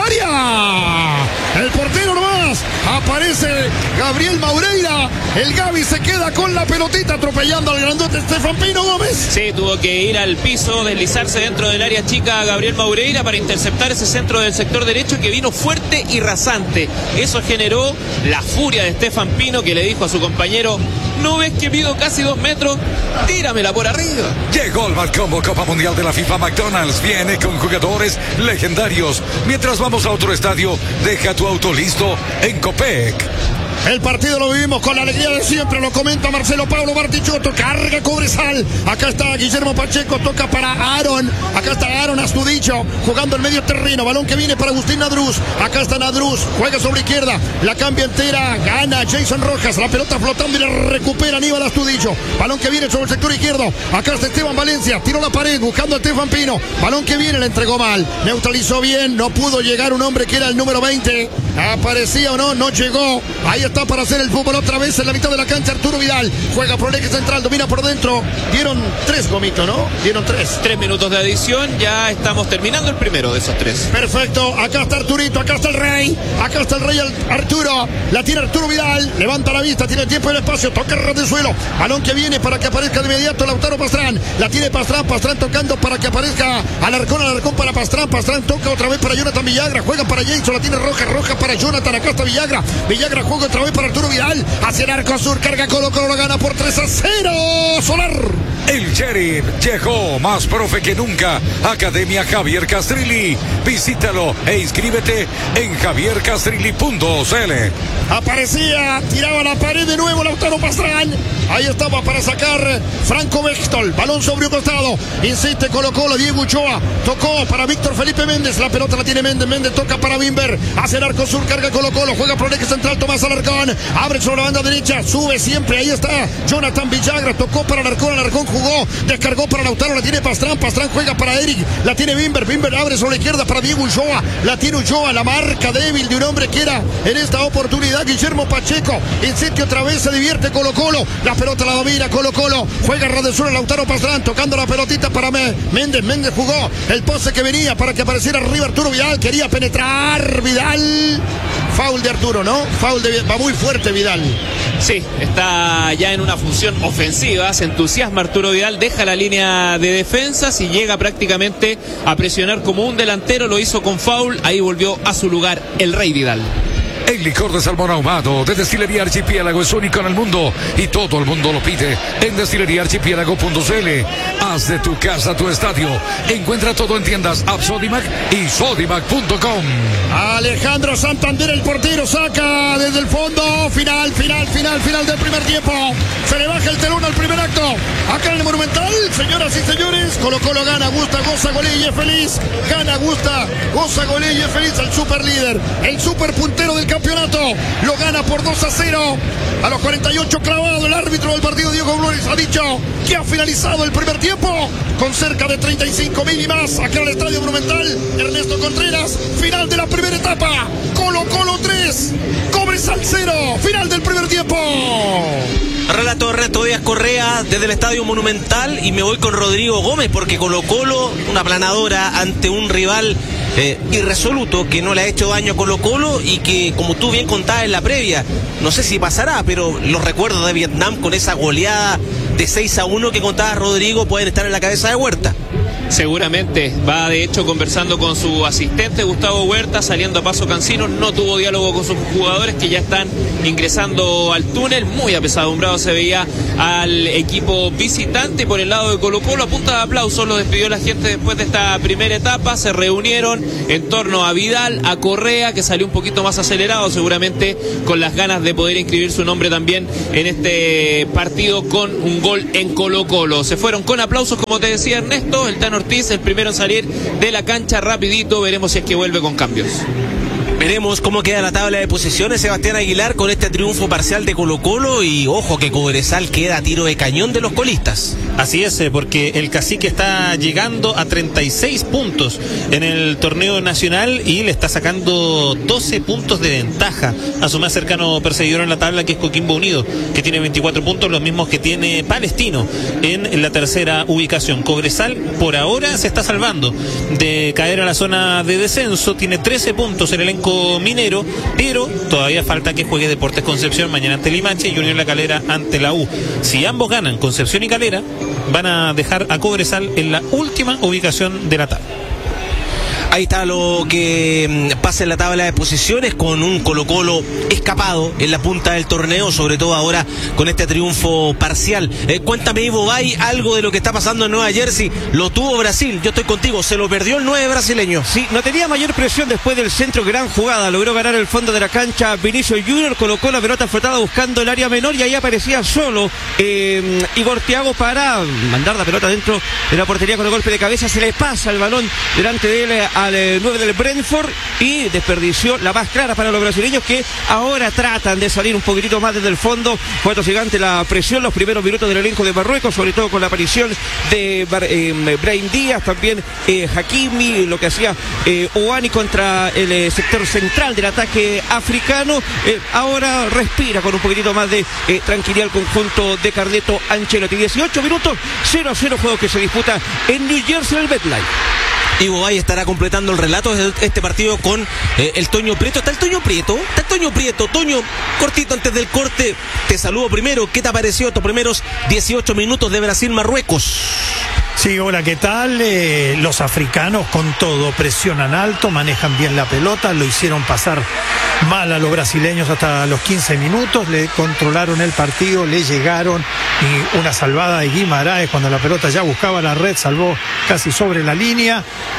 área. El portero nomás. Aparece Gabriel Maureira. El Gaby se queda con la pelotita atropellando al grandote Estefan Pino Gómez. Sí, tuvo que ir al piso, deslizarse dentro del área chica Gabriel Maureira para interceptar ese centro del sector derecho que vino fuerte y rasante. Eso generó la furia de Estefan Pino, que le dijo a su compañero: ¿no ves que mido casi 2 metros? Tíramela por arriba. Llegó el Combo Copa Mundial de la FIFA. McDonald's viene con jugadores legendarios. Mientras vamos a otro estadio, deja tu auto listo en Copec. El partido lo vivimos con la alegría de siempre, lo comenta Marcelo Pablo Bartichotto. Carga Cobresal. Acá está Guillermo Pacheco, toca para Aaron. Acá está Aaron Astudicho jugando el medio terreno. Balón que viene para Agustín Nadruz. Acá está Nadruz, juega sobre izquierda. La cambia entera, gana Jason Rojas. La pelota flotando y la recupera Aníbal Astudicho. Balón que viene sobre el sector izquierdo. Acá está Esteban Valencia, tiró la pared buscando a Estefan Pino. Balón que viene, le entregó mal. Neutralizó bien, no pudo llegar un hombre que era el número 20. Aparecía o no, no llegó. Ahí está para hacer el fútbol otra vez en la mitad de la cancha Arturo Vidal. Juega por el eje central, domina por dentro. Dieron 3, Gomito, ¿no? Dieron 3. 3 minutos de adición, ya estamos terminando el primero de esos 3. Perfecto, acá está Arturito, acá está el rey. Acá está el rey Arturo. La tiene Arturo Vidal, levanta la vista, tiene tiempo y el espacio, toca el ras del suelo. Balón que viene para que aparezca de inmediato Lautaro Pastrán. La tiene Pastrán tocando para que aparezca Alarcón para Pastrán toca otra vez para Jonathan Villagra. Juega para Jason, la tiene Roja para Jonathan. Acá está Villagra juega otra vez para Arturo Vidal. Hacia el arco sur, carga Colo, lo gana por 3-0. Solar. El Sheriff llegó más profe que nunca. Academia Javier Castrilli. Visítalo e inscríbete en javiercastrilli.cl. Aparecía, tiraba la pared de nuevo Lautaro Pastrán. Ahí estaba para sacar Franco Bextol. Balón sobre un costado. Insiste Colo, Diego Ulloa. Tocó para Víctor Felipe Méndez. La pelota la tiene Méndez toca para Bimber. Hacia el arco sur, carga Colo. Juega por el eje central Tomás Alarcón. Abre sobre la banda derecha. Sube siempre. Ahí está Jonathan Villagra. Tocó para Alarcón jugó. Descargó para Lautaro. La tiene Pastrán juega para Eric. La tiene Bimber abre sobre la izquierda para Diego Ulloa. La tiene Ulloa. La marca débil de un hombre que era en esta oportunidad Guillermo Pacheco. Insiste otra vez. Se divierte Colo. La pelota la domina Colo. Juega ras del suelo Lautaro Pastrán. Tocando la pelotita para Méndez jugó. El pase que venía para que apareciera arriba Arturo Vidal. Quería penetrar Vidal. Foul de Arturo, ¿no? Va muy fuerte Vidal. Sí, está ya en una función ofensiva, se entusiasma Arturo Vidal, deja la línea de defensas y llega prácticamente a presionar como un delantero, lo hizo con foul, ahí volvió a su lugar el Rey Vidal. El licor de salmón ahumado de Destilería Archipiélago es único en el mundo y todo el mundo lo pide en destileriearchipiélago.cl. Haz de tu casa tu estadio. Encuentra todo en tiendas Sodimac y sodimac.com. Alejandro Santander, el portero, saca desde el fondo. Final del primer tiempo. Se le baja el telón al primer acto. Acá en el Monumental, señoras y señores, Colo gana, gusta, goza, golea y es feliz. Gana, gusta, goza, golea y es feliz al super líder, el super puntero del campeonato. Lo gana por 2-0. A los 48 clavado, el árbitro del partido, Diego Flores, ha dicho que ha finalizado el primer tiempo con cerca de 35.000 y más. Acá en el Estadio Monumental, Ernesto Contreras, final de la primera etapa. Colo 3, Cobresal 0, final del primer tiempo. Relato de Ernesto Díaz Correa desde el Estadio Monumental y me voy con Rodrigo Gómez porque Colo una planadora ante un rival irresoluto, que no le ha hecho daño a Colo-Colo y que, como tú bien contabas en la previa, no sé si pasará, pero los recuerdos de Vietnam con esa goleada de 6-1 que contaba Rodrigo pueden estar en la cabeza de Huerta. Seguramente va de hecho conversando con su asistente Gustavo Huerta, saliendo a Paso Cancino, no tuvo diálogo con sus jugadores que ya están ingresando al túnel, muy apesadumbrado se veía al equipo visitante. Por el lado de Colo-Colo, a punta de aplausos lo despidió la gente después de esta primera etapa, se reunieron en torno a Vidal, a Correa, que salió un poquito más acelerado, seguramente con las ganas de poder inscribir su nombre también en este partido con un gol en Colo-Colo. Se fueron con aplausos, como te decía Ernesto, el Tano Ortiz, el primero en salir de la cancha rapidito, veremos si es que vuelve con cambios. Veremos cómo queda la tabla de posiciones, Sebastián Aguilar, con este triunfo parcial de Colo-Colo, y ojo que Cobresal queda a tiro de cañón de los colistas. Así es, porque el Cacique está llegando a 36 puntos en el torneo nacional y le está sacando 12 puntos de ventaja a su más cercano perseguidor en la tabla, que es Coquimbo Unido, que tiene 24 puntos, los mismos que tiene Palestino en la tercera ubicación. Cobresal por ahora se está salvando de caer a la zona de descenso, tiene 13 puntos en el elenco minero, pero todavía falta que juegue Deportes Concepción mañana ante Limache y Unión La Calera ante la U. Si ambos ganan, Concepción y Calera, van a dejar a Cobresal en la última ubicación de la tabla. Ahí está lo que pasa en la tabla de posiciones, con un Colo-Colo escapado en la punta del torneo, sobre todo ahora con este triunfo parcial. Cuéntame, Ivo Bay, algo de lo que está pasando en Nueva Jersey. Lo tuvo Brasil, yo estoy contigo, se lo perdió el 9 brasileño. Sí, no tenía mayor presión después del centro, gran jugada, logró ganar el fondo de la cancha Vinicius Junior, colocó la pelota flotada buscando el área menor y ahí aparecía solo Igor Thiago para mandar la pelota dentro de la portería con el golpe de cabeza, se le pasa el balón delante de él al 9 del Brentford y desperdició la más clara para los brasileños, que ahora tratan de salir un poquitito más desde el fondo. Fue gigante la presión los primeros minutos del elenco de Marruecos, sobre todo con la aparición de Brahim Díaz, también Hakimi, lo que hacía Ouani contra el sector central del ataque africano. Ahora respira con un poquitito más de tranquilidad el conjunto de Carleto Ancelotti. 18 minutos, 0-0, juego que se disputa en New Jersey, en el MetLife. Ivo Bay estará completando el relato de este partido con el Toño Prieto. ¿Está el Toño Prieto? ¿Está el Toño Prieto? Toño, cortito antes del corte, te saludo primero. ¿Qué te ha parecido estos primeros 18 minutos de Brasil-Marruecos? Sí, hola, ¿qué tal? Los africanos con todo, presionan alto, manejan bien la pelota, lo hicieron pasar mal a los brasileños hasta los 15 minutos, le controlaron el partido, le llegaron, y una salvada de Guimaraes cuando la pelota ya buscaba la red, salvó casi sobre la línea.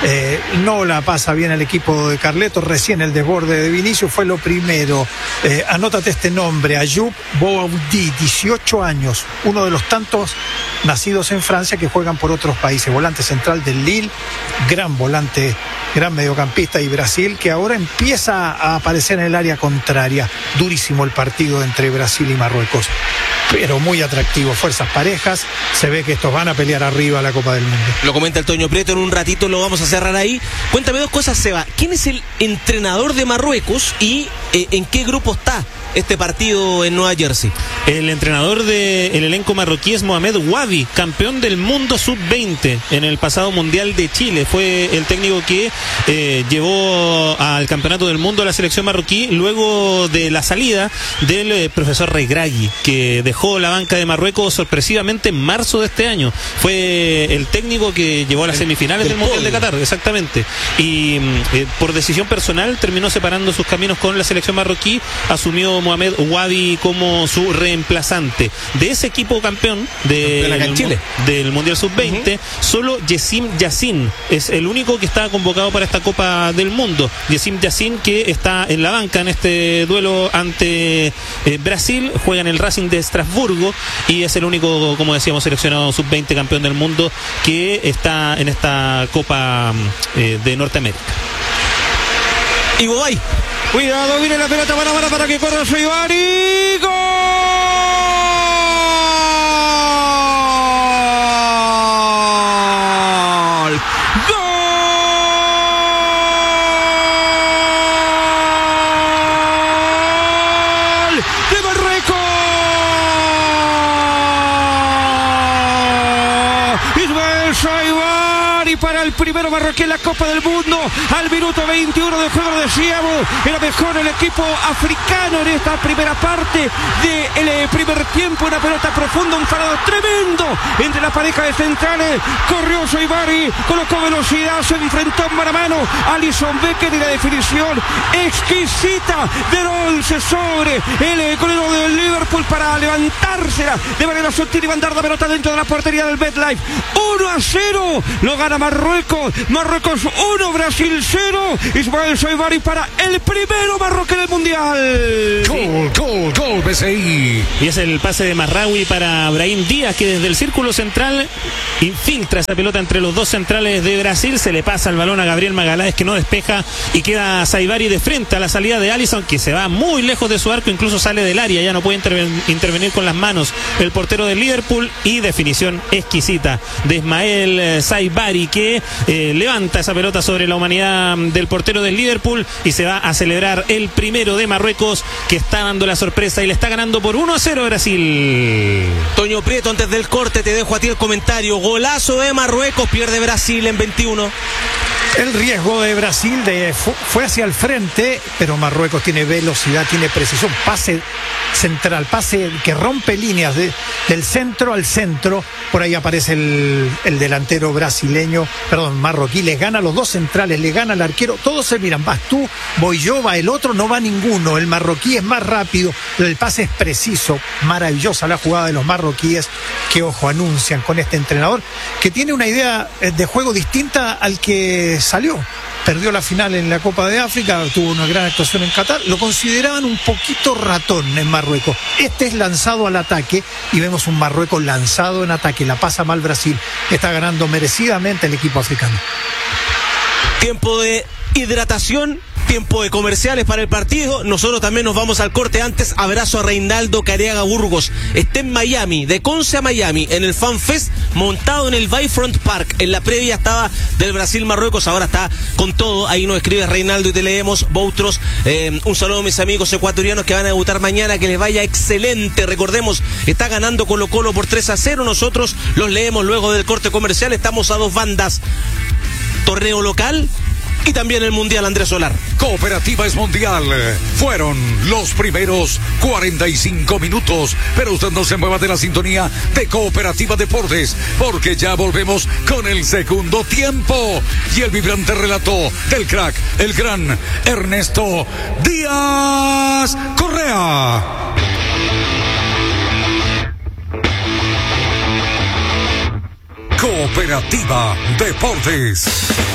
No la pasa bien el equipo de Carleto, recién el desborde de Vinicius fue lo primero. Anótate este nombre, Ayoub Boaoudi, 18 años, uno de los tantos nacidos en Francia que juegan por otros países, volante central del Lille, gran volante, gran mediocampista, y Brasil que ahora empieza a aparecer en el área contraria. Durísimo el partido entre Brasil y Marruecos, pero muy atractivo, fuerzas parejas, se ve que estos van a pelear arriba a la Copa del Mundo. Lo comenta el Toño Prieto, en un ratito lo vamos a cerrar ahí. Cuéntame dos cosas, Seba, ¿quién es el entrenador de Marruecos y en qué grupo está este partido en Nueva Jersey? El entrenador del elenco marroquí es Mohamed Wadi, campeón del mundo sub-20 en el pasado Mundial de Chile. Fue el técnico que llevó al campeonato del mundo a la selección marroquí luego de la salida del profesor Regragui, que dejó la banca de Marruecos sorpresivamente en marzo de este año. Fue el técnico que llevó a las semifinales del Mundial de Qatar, exactamente. Y por decisión personal terminó separando sus caminos con la selección marroquí, asumió Mohamed Wadi como su reemplazante. De ese equipo campeón del Mundial Sub-20, solo Yacine Yassin es el único que está convocado para esta Copa del Mundo. Yacine Yassin, que está en la banca en este duelo ante Brasil, juega en el Racing de Estrasburgo y es el único, como decíamos, seleccionado Sub-20 campeón del mundo que está en esta Copa de Norteamérica. Ivo Bay. Cuidado, viene la pelota para que corra Soibari. ¡Gol! ¡Gol! ¡De Marruecos! Ismael Soibari Soibari para el primero marroquí en la Copa del Mundo. Al minuto 21 de juego, decíamos, era mejor el equipo africano en esta primera parte del primer tiempo. Una pelota profunda, un farado tremendo entre la pareja de centrales. Corrió Soibari, colocó velocidad, se enfrentó mano a mano a Alisson Becker y la definición exquisita del 11 sobre el golero del Liverpool para levantársela de manera sutil y mandar la pelota dentro de la portería del MetLife. 1-0, lo gana Marruecos. Marruecos 1, Brasil 0. Ismael Soibari para el primero marroquí del Mundial. Gol, BCI. Y es el pase de Marraoui para Brahim Díaz, que desde el círculo central infiltra esa pelota entre los dos centrales de Brasil. Se le pasa el balón a Gabriel Magaláes, que no despeja, y queda Soibari de frente a la salida de Alisson, que se va muy lejos de su arco, incluso sale del área, ya no puede intervenir con las manos el portero del Liverpool. Y definición exquisita de Ismael Soibari, que levanta esa pelota sobre la humanidad del portero del Liverpool y se va a celebrar el primero de Marruecos, que está dando la sorpresa y le está ganando por 1-0 Brasil. Toño Prieto, antes del corte te dejo a ti el comentario. Golazo de Marruecos, pierde Brasil en 21. El riesgo de Brasil fue hacia el frente, pero Marruecos tiene velocidad, tiene precisión, pase central, pase que rompe líneas del centro al centro. Por ahí aparece el delantero marroquí, les gana a los dos centrales, le gana al arquero, todos se miran, vas tú, voy yo, va el otro, no va ninguno. El marroquí es más rápido, el pase es preciso. Maravillosa la jugada de los marroquíes, que ojo, anuncian con este entrenador que tiene una idea de juego distinta al que salió. Perdió la final en la Copa de África, tuvo una gran actuación en Qatar. Lo consideraban un poquito ratón en Marruecos. Este es lanzado al ataque y vemos un Marruecos lanzado en ataque. La pasa mal Brasil. Está ganando merecidamente el equipo africano. Tiempo de hidratación, tiempo de comerciales para el partido. Nosotros también nos vamos al corte. Antes, abrazo a Reinaldo Careaga Burgos. Está en Miami, de Conce a Miami, en el Fan Fest, montado en el Bayfront Park. En la previa estaba del Brasil-Marruecos, ahora está con todo. Ahí nos escribe Reinaldo y te leemos. Boutros, un saludo a mis amigos ecuatorianos que van a debutar mañana, que les vaya excelente. Recordemos, está ganando Colo-Colo por 3-0. Nosotros los leemos luego del corte comercial. Estamos a dos bandas. Torneo local y también el Mundial, Andrés Solar. Cooperativa es Mundial. Fueron los primeros 45 minutos, pero usted no se mueva de la sintonía de Cooperativa Deportes, porque ya volvemos con el segundo tiempo y el vibrante relato del crack, el gran Ernesto Díaz Correa. Cooperativa Deportes.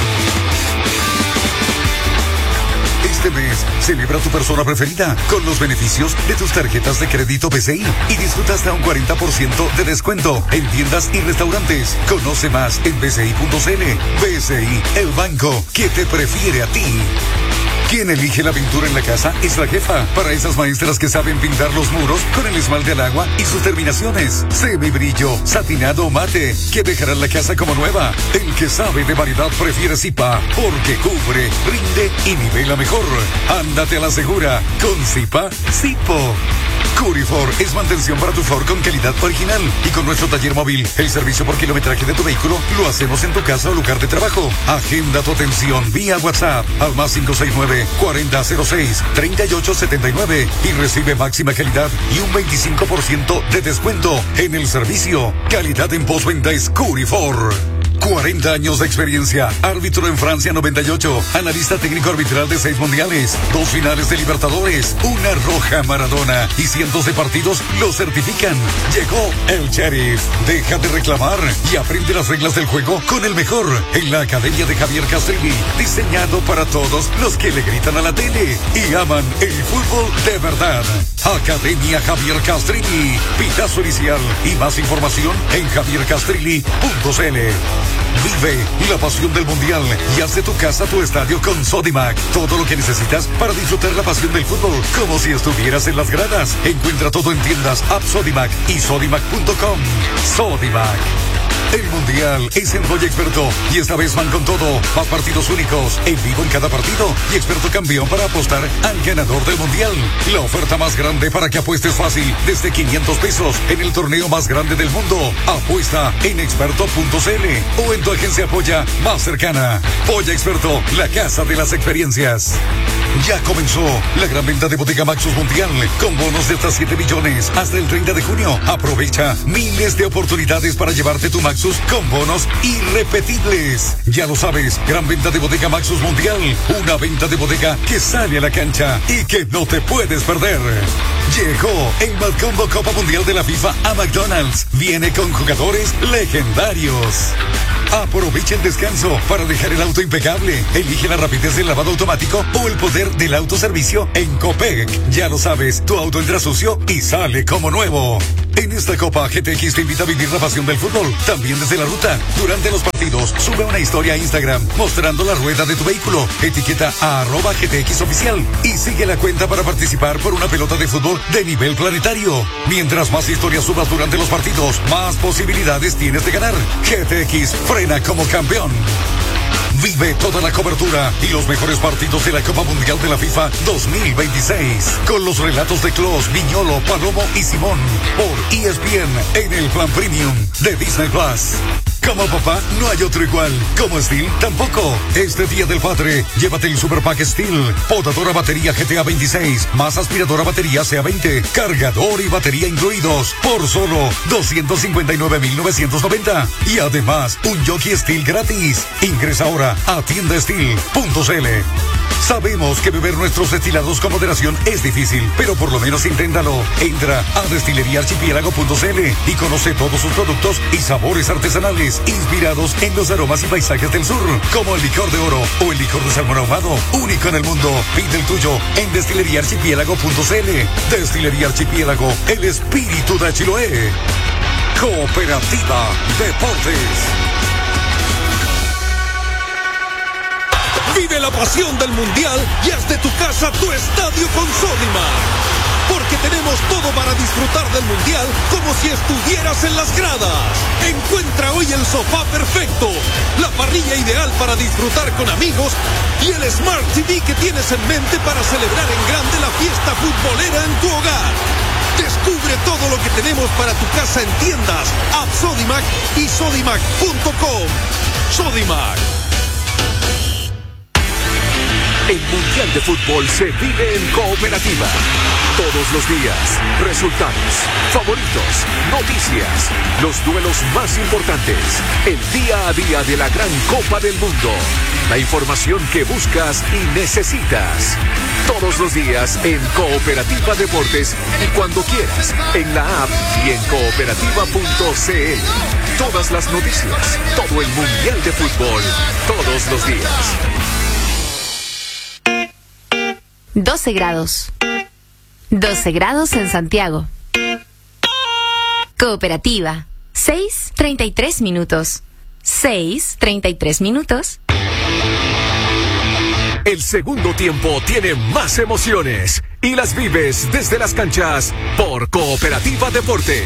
Este mes, celebra tu persona preferida con los beneficios de tus tarjetas de crédito BCI y disfruta hasta un 40% de descuento en tiendas y restaurantes. Conoce más en bci.cl. BCI, el banco que te prefiere a ti. Quien elige la pintura en la casa es la jefa. Para esas maestras que saben pintar los muros con el esmalte al agua y sus terminaciones, semibrillo, satinado o mate, que dejarán la casa como nueva. El que sabe de variedad prefiere Zipa, porque cubre, rinde y nivela mejor. Ándate a la segura con Zipa Zipo. Curifor es mantención para tu Ford con calidad original. Y con nuestro taller móvil, el servicio por kilometraje de tu vehículo lo hacemos en tu casa o lugar de trabajo. Agenda tu atención vía WhatsApp al más 569-4006-3879 y recibe máxima calidad y un 25% de descuento en el servicio. Calidad en postventa es Curifor. 40 años de experiencia, árbitro en Francia 98, analista técnico arbitral de 6 mundiales, 2 finales de Libertadores, una roja Maradona y cientos de partidos lo certifican. Llegó el Sheriff. Deja de reclamar y aprende las reglas del juego con el mejor en la Academia de Javier Castrilli, diseñado para todos los que le gritan a la tele y aman el fútbol de verdad. Academia Javier Castrilli, pitazo inicial y más información en javiercastrilli.cl. Vive la pasión del Mundial y haz de tu casa tu estadio con Sodimac. Todo lo que necesitas para disfrutar la pasión del fútbol, como si estuvieras en las gradas. Encuentra todo en tiendas App Sodimac y Sodimac.com. Sodimac, El Mundial es en Polla Experto y esta vez van con todo. Más partidos únicos, en vivo en cada partido y experto campeón para apostar al ganador del Mundial. La oferta más grande para que apuestes fácil, desde 500 pesos en el torneo más grande del mundo. Apuesta en experto.cl o en tu agencia Polla más cercana. Polla Experto, la casa de las experiencias. Ya comenzó la gran venta de Bodega Maxus Mundial con bonos de hasta 7 millones hasta el 30 de junio. Aprovecha miles de oportunidades para llevarte tu Maxus con bonos irrepetibles. Ya lo sabes, gran venta de Bodega Maxus Mundial. Una venta de bodega que sale a la cancha y que no te puedes perder. Llegó el Madcombo Copa Mundial de la FIFA a McDonald's. Viene con jugadores legendarios. Aprovecha el descanso para dejar el auto impecable. Elige la rapidez del lavado automático o el poder del autoservicio en Copec. Ya lo sabes, tu auto entra sucio y sale como nuevo. En esta Copa, GTX te invita a vivir la pasión del fútbol, también desde la ruta. Durante los partidos, sube una historia a Instagram mostrando la rueda de tu vehículo. Etiqueta a @GTX Oficial y sigue la cuenta para participar por una pelota de fútbol de nivel planetario. Mientras más historias subas durante los partidos, más posibilidades tienes de ganar. GTX frena como campeón. Vive toda la cobertura y los mejores partidos de la Copa Mundial de la FIFA 2026. Con los relatos de Klos, Viñolo, Palomo y Simón. Por ESPN en el plan premium de Disney Plus. Como papá, no hay otro igual. Como Steel, tampoco. Este Día del Padre, llévate el Super Pack Steel. Podadora batería GTA 26, más aspiradora batería CA20, cargador y batería incluidos, por solo 259,990. Y además, un jockey Steel gratis. Ingresa ahora a tiendasteel.cl. Sabemos que beber nuestros destilados con moderación es difícil, pero por lo menos inténtalo. Entra a destileriaarchipiélago.cl y conoce todos sus productos y sabores artesanales inspirados en los aromas y paisajes del sur, como el licor de oro o el licor de salmón ahumado, único en el mundo. Pide el tuyo en destileriaarchipiélago.cl. Destilería Archipiélago, el espíritu de Chiloé. Cooperativa Deportes. Vive la pasión del Mundial y haz de tu casa tu estadio con Sodimac. Porque tenemos todo para disfrutar del Mundial como si estuvieras en las gradas. Encuentra hoy el sofá perfecto, la parrilla ideal para disfrutar con amigos y el Smart TV que tienes en mente para celebrar en grande la fiesta futbolera en tu hogar. Descubre todo lo que tenemos para tu casa en tiendas, app Sodimac y sodimac.com. Sodimac. El Mundial de Fútbol se vive en Cooperativa. Todos los días, resultados, favoritos, noticias, los duelos más importantes, el día a día de la gran Copa del Mundo, la información que buscas y necesitas. Todos los días en Cooperativa Deportes y cuando quieras, en la app y en cooperativa.cl. Todas las noticias, todo el Mundial de Fútbol, todos los días. 12 grados. 12 grados en Santiago. Cooperativa. 6:33 minutos. 6:33 minutos. El segundo tiempo tiene más emociones y las vives desde las canchas por Cooperativa Deportes.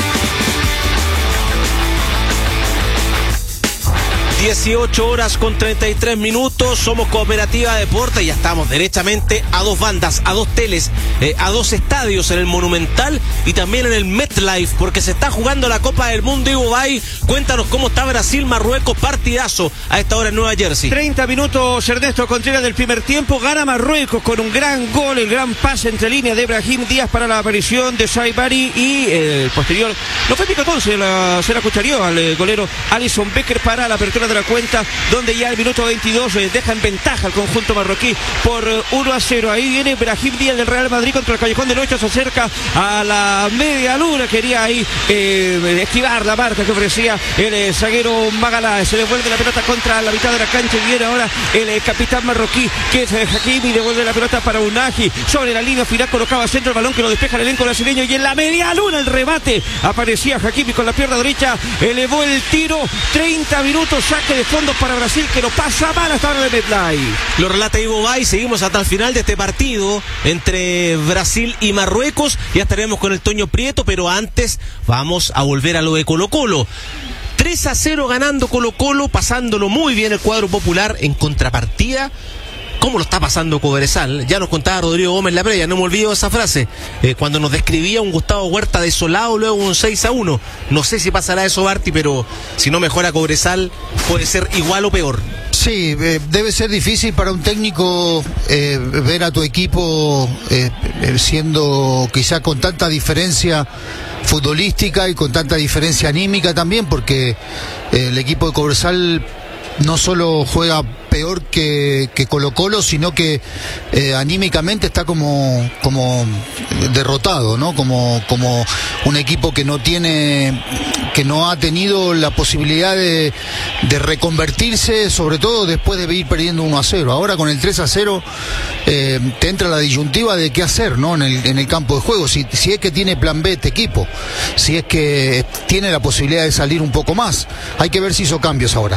18 horas con 33 minutos, somos Cooperativa Deportes y ya estamos derechamente a dos bandas, a dos teles, a dos estadios, en el Monumental y también en el MetLife, porque se está jugando la Copa del Mundo. Ivo Bay, cuéntanos cómo está Brasil-Marruecos, partidazo a esta hora en Nueva Jersey. 30 minutos, Ernesto Contreras del primer tiempo, gana Marruecos con un gran gol, el gran pase entre líneas de Brahim Díaz para la aparición de Saibari y el posterior, no fue Picotón, se la cuchareó al golero Alison Becker para la apertura de la cuenta, donde ya el minuto 22 deja en ventaja al conjunto marroquí por 1-0. Ahí viene Brahim Díaz del Real Madrid contra el Callejón del 8, se acerca a la media luna, quería ahí esquivar la marca que ofrecía el zaguero Magalá. Se devuelve la pelota contra la mitad de la cancha y viene ahora el capitán marroquí, que es Hakimi, devuelve la pelota para Unagi, sobre la línea final colocaba centro el balón que lo despeja el elenco brasileño y en la media luna el remate, aparecía Hakimi con la pierna derecha, elevó el tiro, 30 minutos, saque de fondo para Brasil que lo pasa mal hasta ahora de MetLife. Lo relata Ivo Bay, seguimos hasta el final de este partido entre Brasil y Marruecos, ya estaremos con el Toño Prieto, pero antes vamos a volver a lo de Colo-Colo. 3-0 ganando Colo-Colo, pasándolo muy bien el cuadro popular. En contrapartida, ¿cómo lo está pasando Cobresal? Ya nos contaba Rodrigo Gómez en la previa, no me olvido esa frase, cuando nos describía un Gustavo Huerta desolado, luego un 6-1. No sé si pasará eso, Barty, pero si no mejora Cobresal, puede ser igual o peor. Sí, debe ser difícil para un técnico ver a tu equipo siendo quizá con tanta diferencia futbolística y con tanta diferencia anímica también, porque el equipo de Cobresal no solo juega peor que Colo-Colo, sino que anímicamente está como derrotado, ¿no? Como un equipo que no ha tenido la posibilidad de reconvertirse, sobre todo después de ir perdiendo 1-0. Ahora con el 3-0 te entra la disyuntiva de qué hacer, ¿no? En el campo de juego, si es que tiene plan B este equipo, si es que tiene la posibilidad de salir un poco más. Hay que ver si hizo cambios ahora.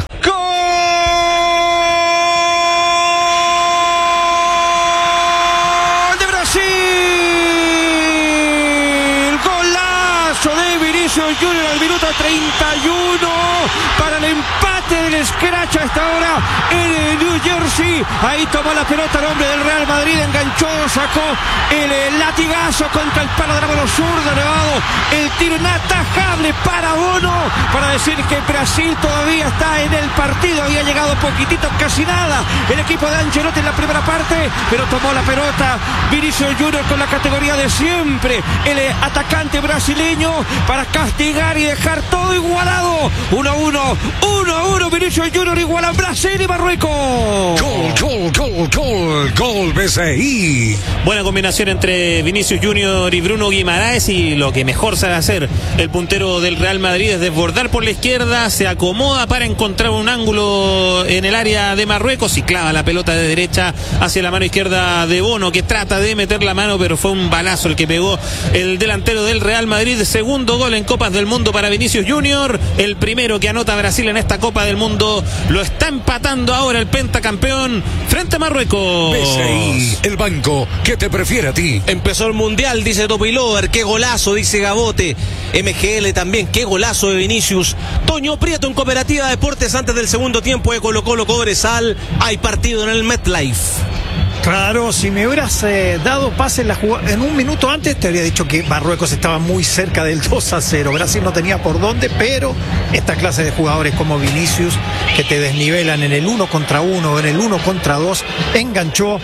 De Vinicius Junior al minuto 31 para el empate del scratch a esta hora en New Jersey. Ahí tomó la pelota el hombre del Real Madrid, enganchó, sacó el latigazo contra el palo de la mano zurda, elevado el tiro inatajable para Bono, para decir que Brasil todavía está en el partido. Había llegado poquitito, casi nada el equipo de Ancelotti en la primera parte, pero tomó la pelota Vinicius Junior con la categoría de siempre, el atacante brasileño, para castigar y dejar todo igualado. 1-1, Vinicius Junior iguala Brasil y Marruecos. Gol BCI. Buena combinación entre Vinicius Junior y Bruno Guimaraes, y lo que mejor sabe hacer el puntero del Real Madrid es desbordar por la izquierda, se acomoda para encontrar un ángulo en el área de Marruecos y clava la pelota de derecha hacia la mano izquierda de Bono, que trata de meter la mano, pero fue un balazo el que pegó el delantero del Real Madrid. Segundo gol en Copas del Mundo para Vinicius Junior, el primero que anota Brasil en esta Copa del Mundo. Lo está empatando ahora el pentacampeón frente a Marruecos. BCI, el banco que te prefiere a ti. Empezó el Mundial, dice Topilover, qué golazo, dice Gabote. MGL también, qué golazo de Vinicius. Toño Prieto en Cooperativa Deportes, antes del segundo tiempo de Colo-Colo Cobresal, hay partido en el MetLife. Claro, si me hubieras dado pase en un minuto antes, te habría dicho que Marruecos estaba muy cerca del 2-0. Brasil no tenía por dónde, pero esta clase de jugadores como Vinicius, que te desnivelan en el 1 contra 1 o en el 1 contra 2, enganchó,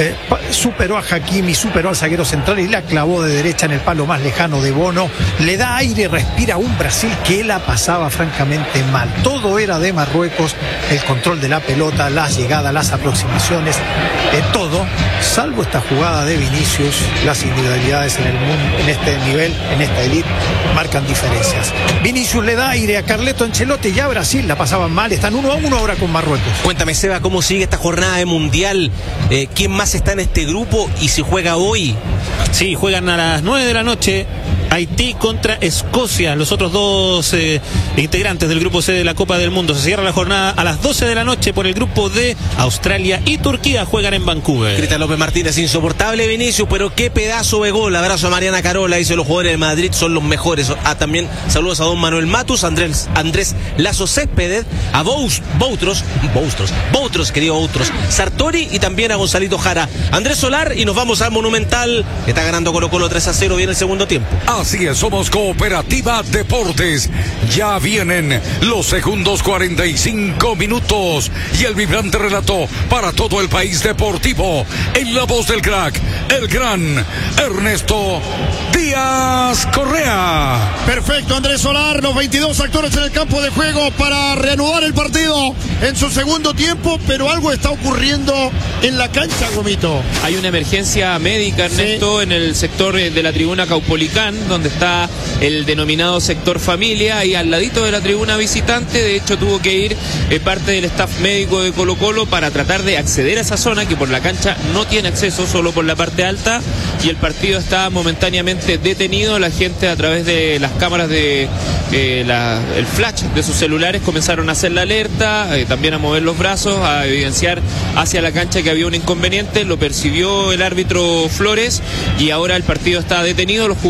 superó a Hakimi, superó al zaguero central y la clavó de derecha en el palo más lejano de Bono. Le da aire, respira a un Brasil que la pasaba francamente mal. Todo era de Marruecos, el control de la pelota, las llegadas, las aproximaciones, todo, salvo esta jugada de Vinicius. Las individualidades en el mundo, en este nivel, en esta elite, marcan diferencias. Vinicius le da aire a Carleto Ancelotti y a Brasil la pasaban mal, están 1-1 ahora con Marruecos. Cuéntame, Seba, cómo sigue esta jornada de Mundial, quién más está en este grupo y si juega hoy. Sí, juegan a las 9 de la noche Haití contra Escocia, los otros dos integrantes del grupo C de la Copa del Mundo. Se cierra la jornada a las 12 de la noche por el grupo D. Australia y Turquía juegan en Vancouver. Cristian López Martínez, insoportable Vinicius, pero qué pedazo de gol. Abrazo a Mariana Carola, dice: los jugadores de Madrid son los mejores. También saludos a don Manuel Matus, Andrés Lazo Céspedes, a Boutros, querido Boutros, Sartori y también a Gonzalito Jara. Andrés Solar, y nos vamos al Monumental, que está ganando Colo-Colo 3-0, viene el segundo tiempo. Así es, somos Cooperativa Deportes. Ya vienen los segundos 45 minutos y el vibrante relato para todo el país deportivo. En la voz del crack, el gran Ernesto Díaz Correa. Perfecto, Andrés Solar, los 22 actores en el campo de juego para reanudar el partido en su segundo tiempo, pero algo está ocurriendo en la cancha, Gomito. Hay una emergencia médica, Ernesto, sí, en el sector de la tribuna Caupolicán, donde está el denominado sector familia, y al ladito de la tribuna visitante. De hecho, tuvo que ir parte del staff médico de Colo-Colo para tratar de acceder a esa zona, que por la cancha no tiene acceso, solo por la parte alta, y el partido está momentáneamente detenido. La gente, a través de las cámaras de el flash de sus celulares, comenzaron a hacer la alerta, también a mover los brazos, a evidenciar hacia la cancha que había un inconveniente. Lo percibió el árbitro Flores y ahora el partido está detenido. Los jugadores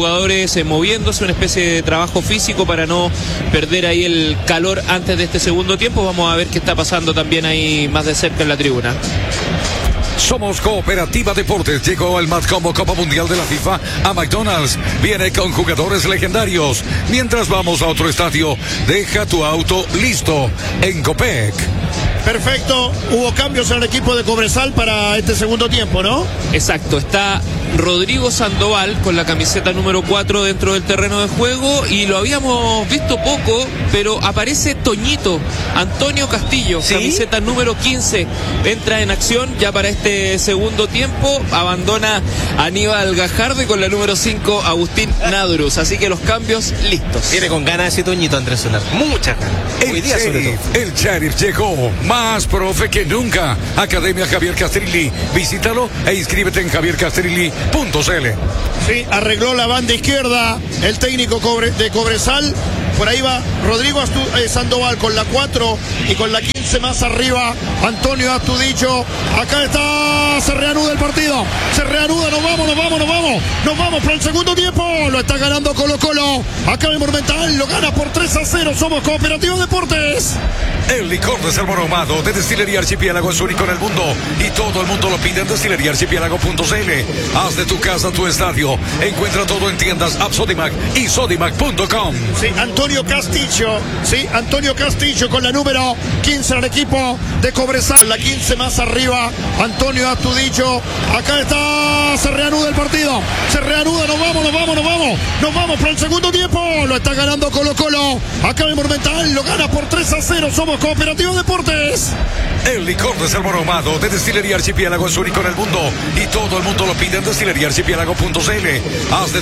jugadores moviéndose, una especie de trabajo físico para no perder ahí el calor antes de este segundo tiempo. Vamos a ver qué está pasando también ahí más de cerca en la tribuna. Somos Cooperativa Deportes. Llegó el Matcombo Copa Mundial de la FIFA a McDonald's. Viene con jugadores legendarios. Mientras vamos a otro estadio, deja tu auto listo en Copec. Perfecto, hubo cambios en el equipo de Cobresal para este segundo tiempo, ¿no? Exacto, está Rodrigo Sandoval con la camiseta número 4 dentro del terreno de juego y lo habíamos visto poco, pero aparece Toñito, Antonio Castillo, ¿sí? Camiseta número 15, entra en acción ya para este segundo tiempo, abandona Aníbal Gajardo y con la número 5 Agustín Nadruz, así que los cambios listos. Viene con ganas ese Toñito, Andrés Solar, muchas ganas. Hoy día sobre todo. El Sheriff llegó, más profe que nunca. Academia Javier Castrilli, visítalo e inscríbete en javiercastrilli.cl. Sí, arregló la banda izquierda el técnico de Cobresal. Por ahí va Rodrigo Sandoval con la 4 y con la 15 más arriba Antonio Astudillo. Acá está, se reanuda el partido, se reanuda, nos vamos para el segundo tiempo. Lo está ganando Colo-Colo. Acá el Monumental lo gana por 3-0. Somos Cooperativa Deportes. El licor de Salmón ahumado de Destilería Archipiélago es único en el mundo y todo el mundo lo pide en destileriaarchipiélago.cl. Haz de tu casa tu estadio. Encuentra todo en tiendas App Sodimac y Sodimac.com. Sí, Antonio Castillo con la número 15 al equipo de Cobresal. Con la 15 más arriba Antonio Astudillo. Acá está, se reanuda el partido, se reanuda, nos vamos para el segundo tiempo. Lo está ganando Colo-Colo. Acá el Monumental lo gana por 3-0. Somos Cooperativa Deportes. El licor de Salmón ahumado de Destilería Archipiélago es único en el mundo y todo el mundo lo pide en destileriaarchipiélago.cl. Haz de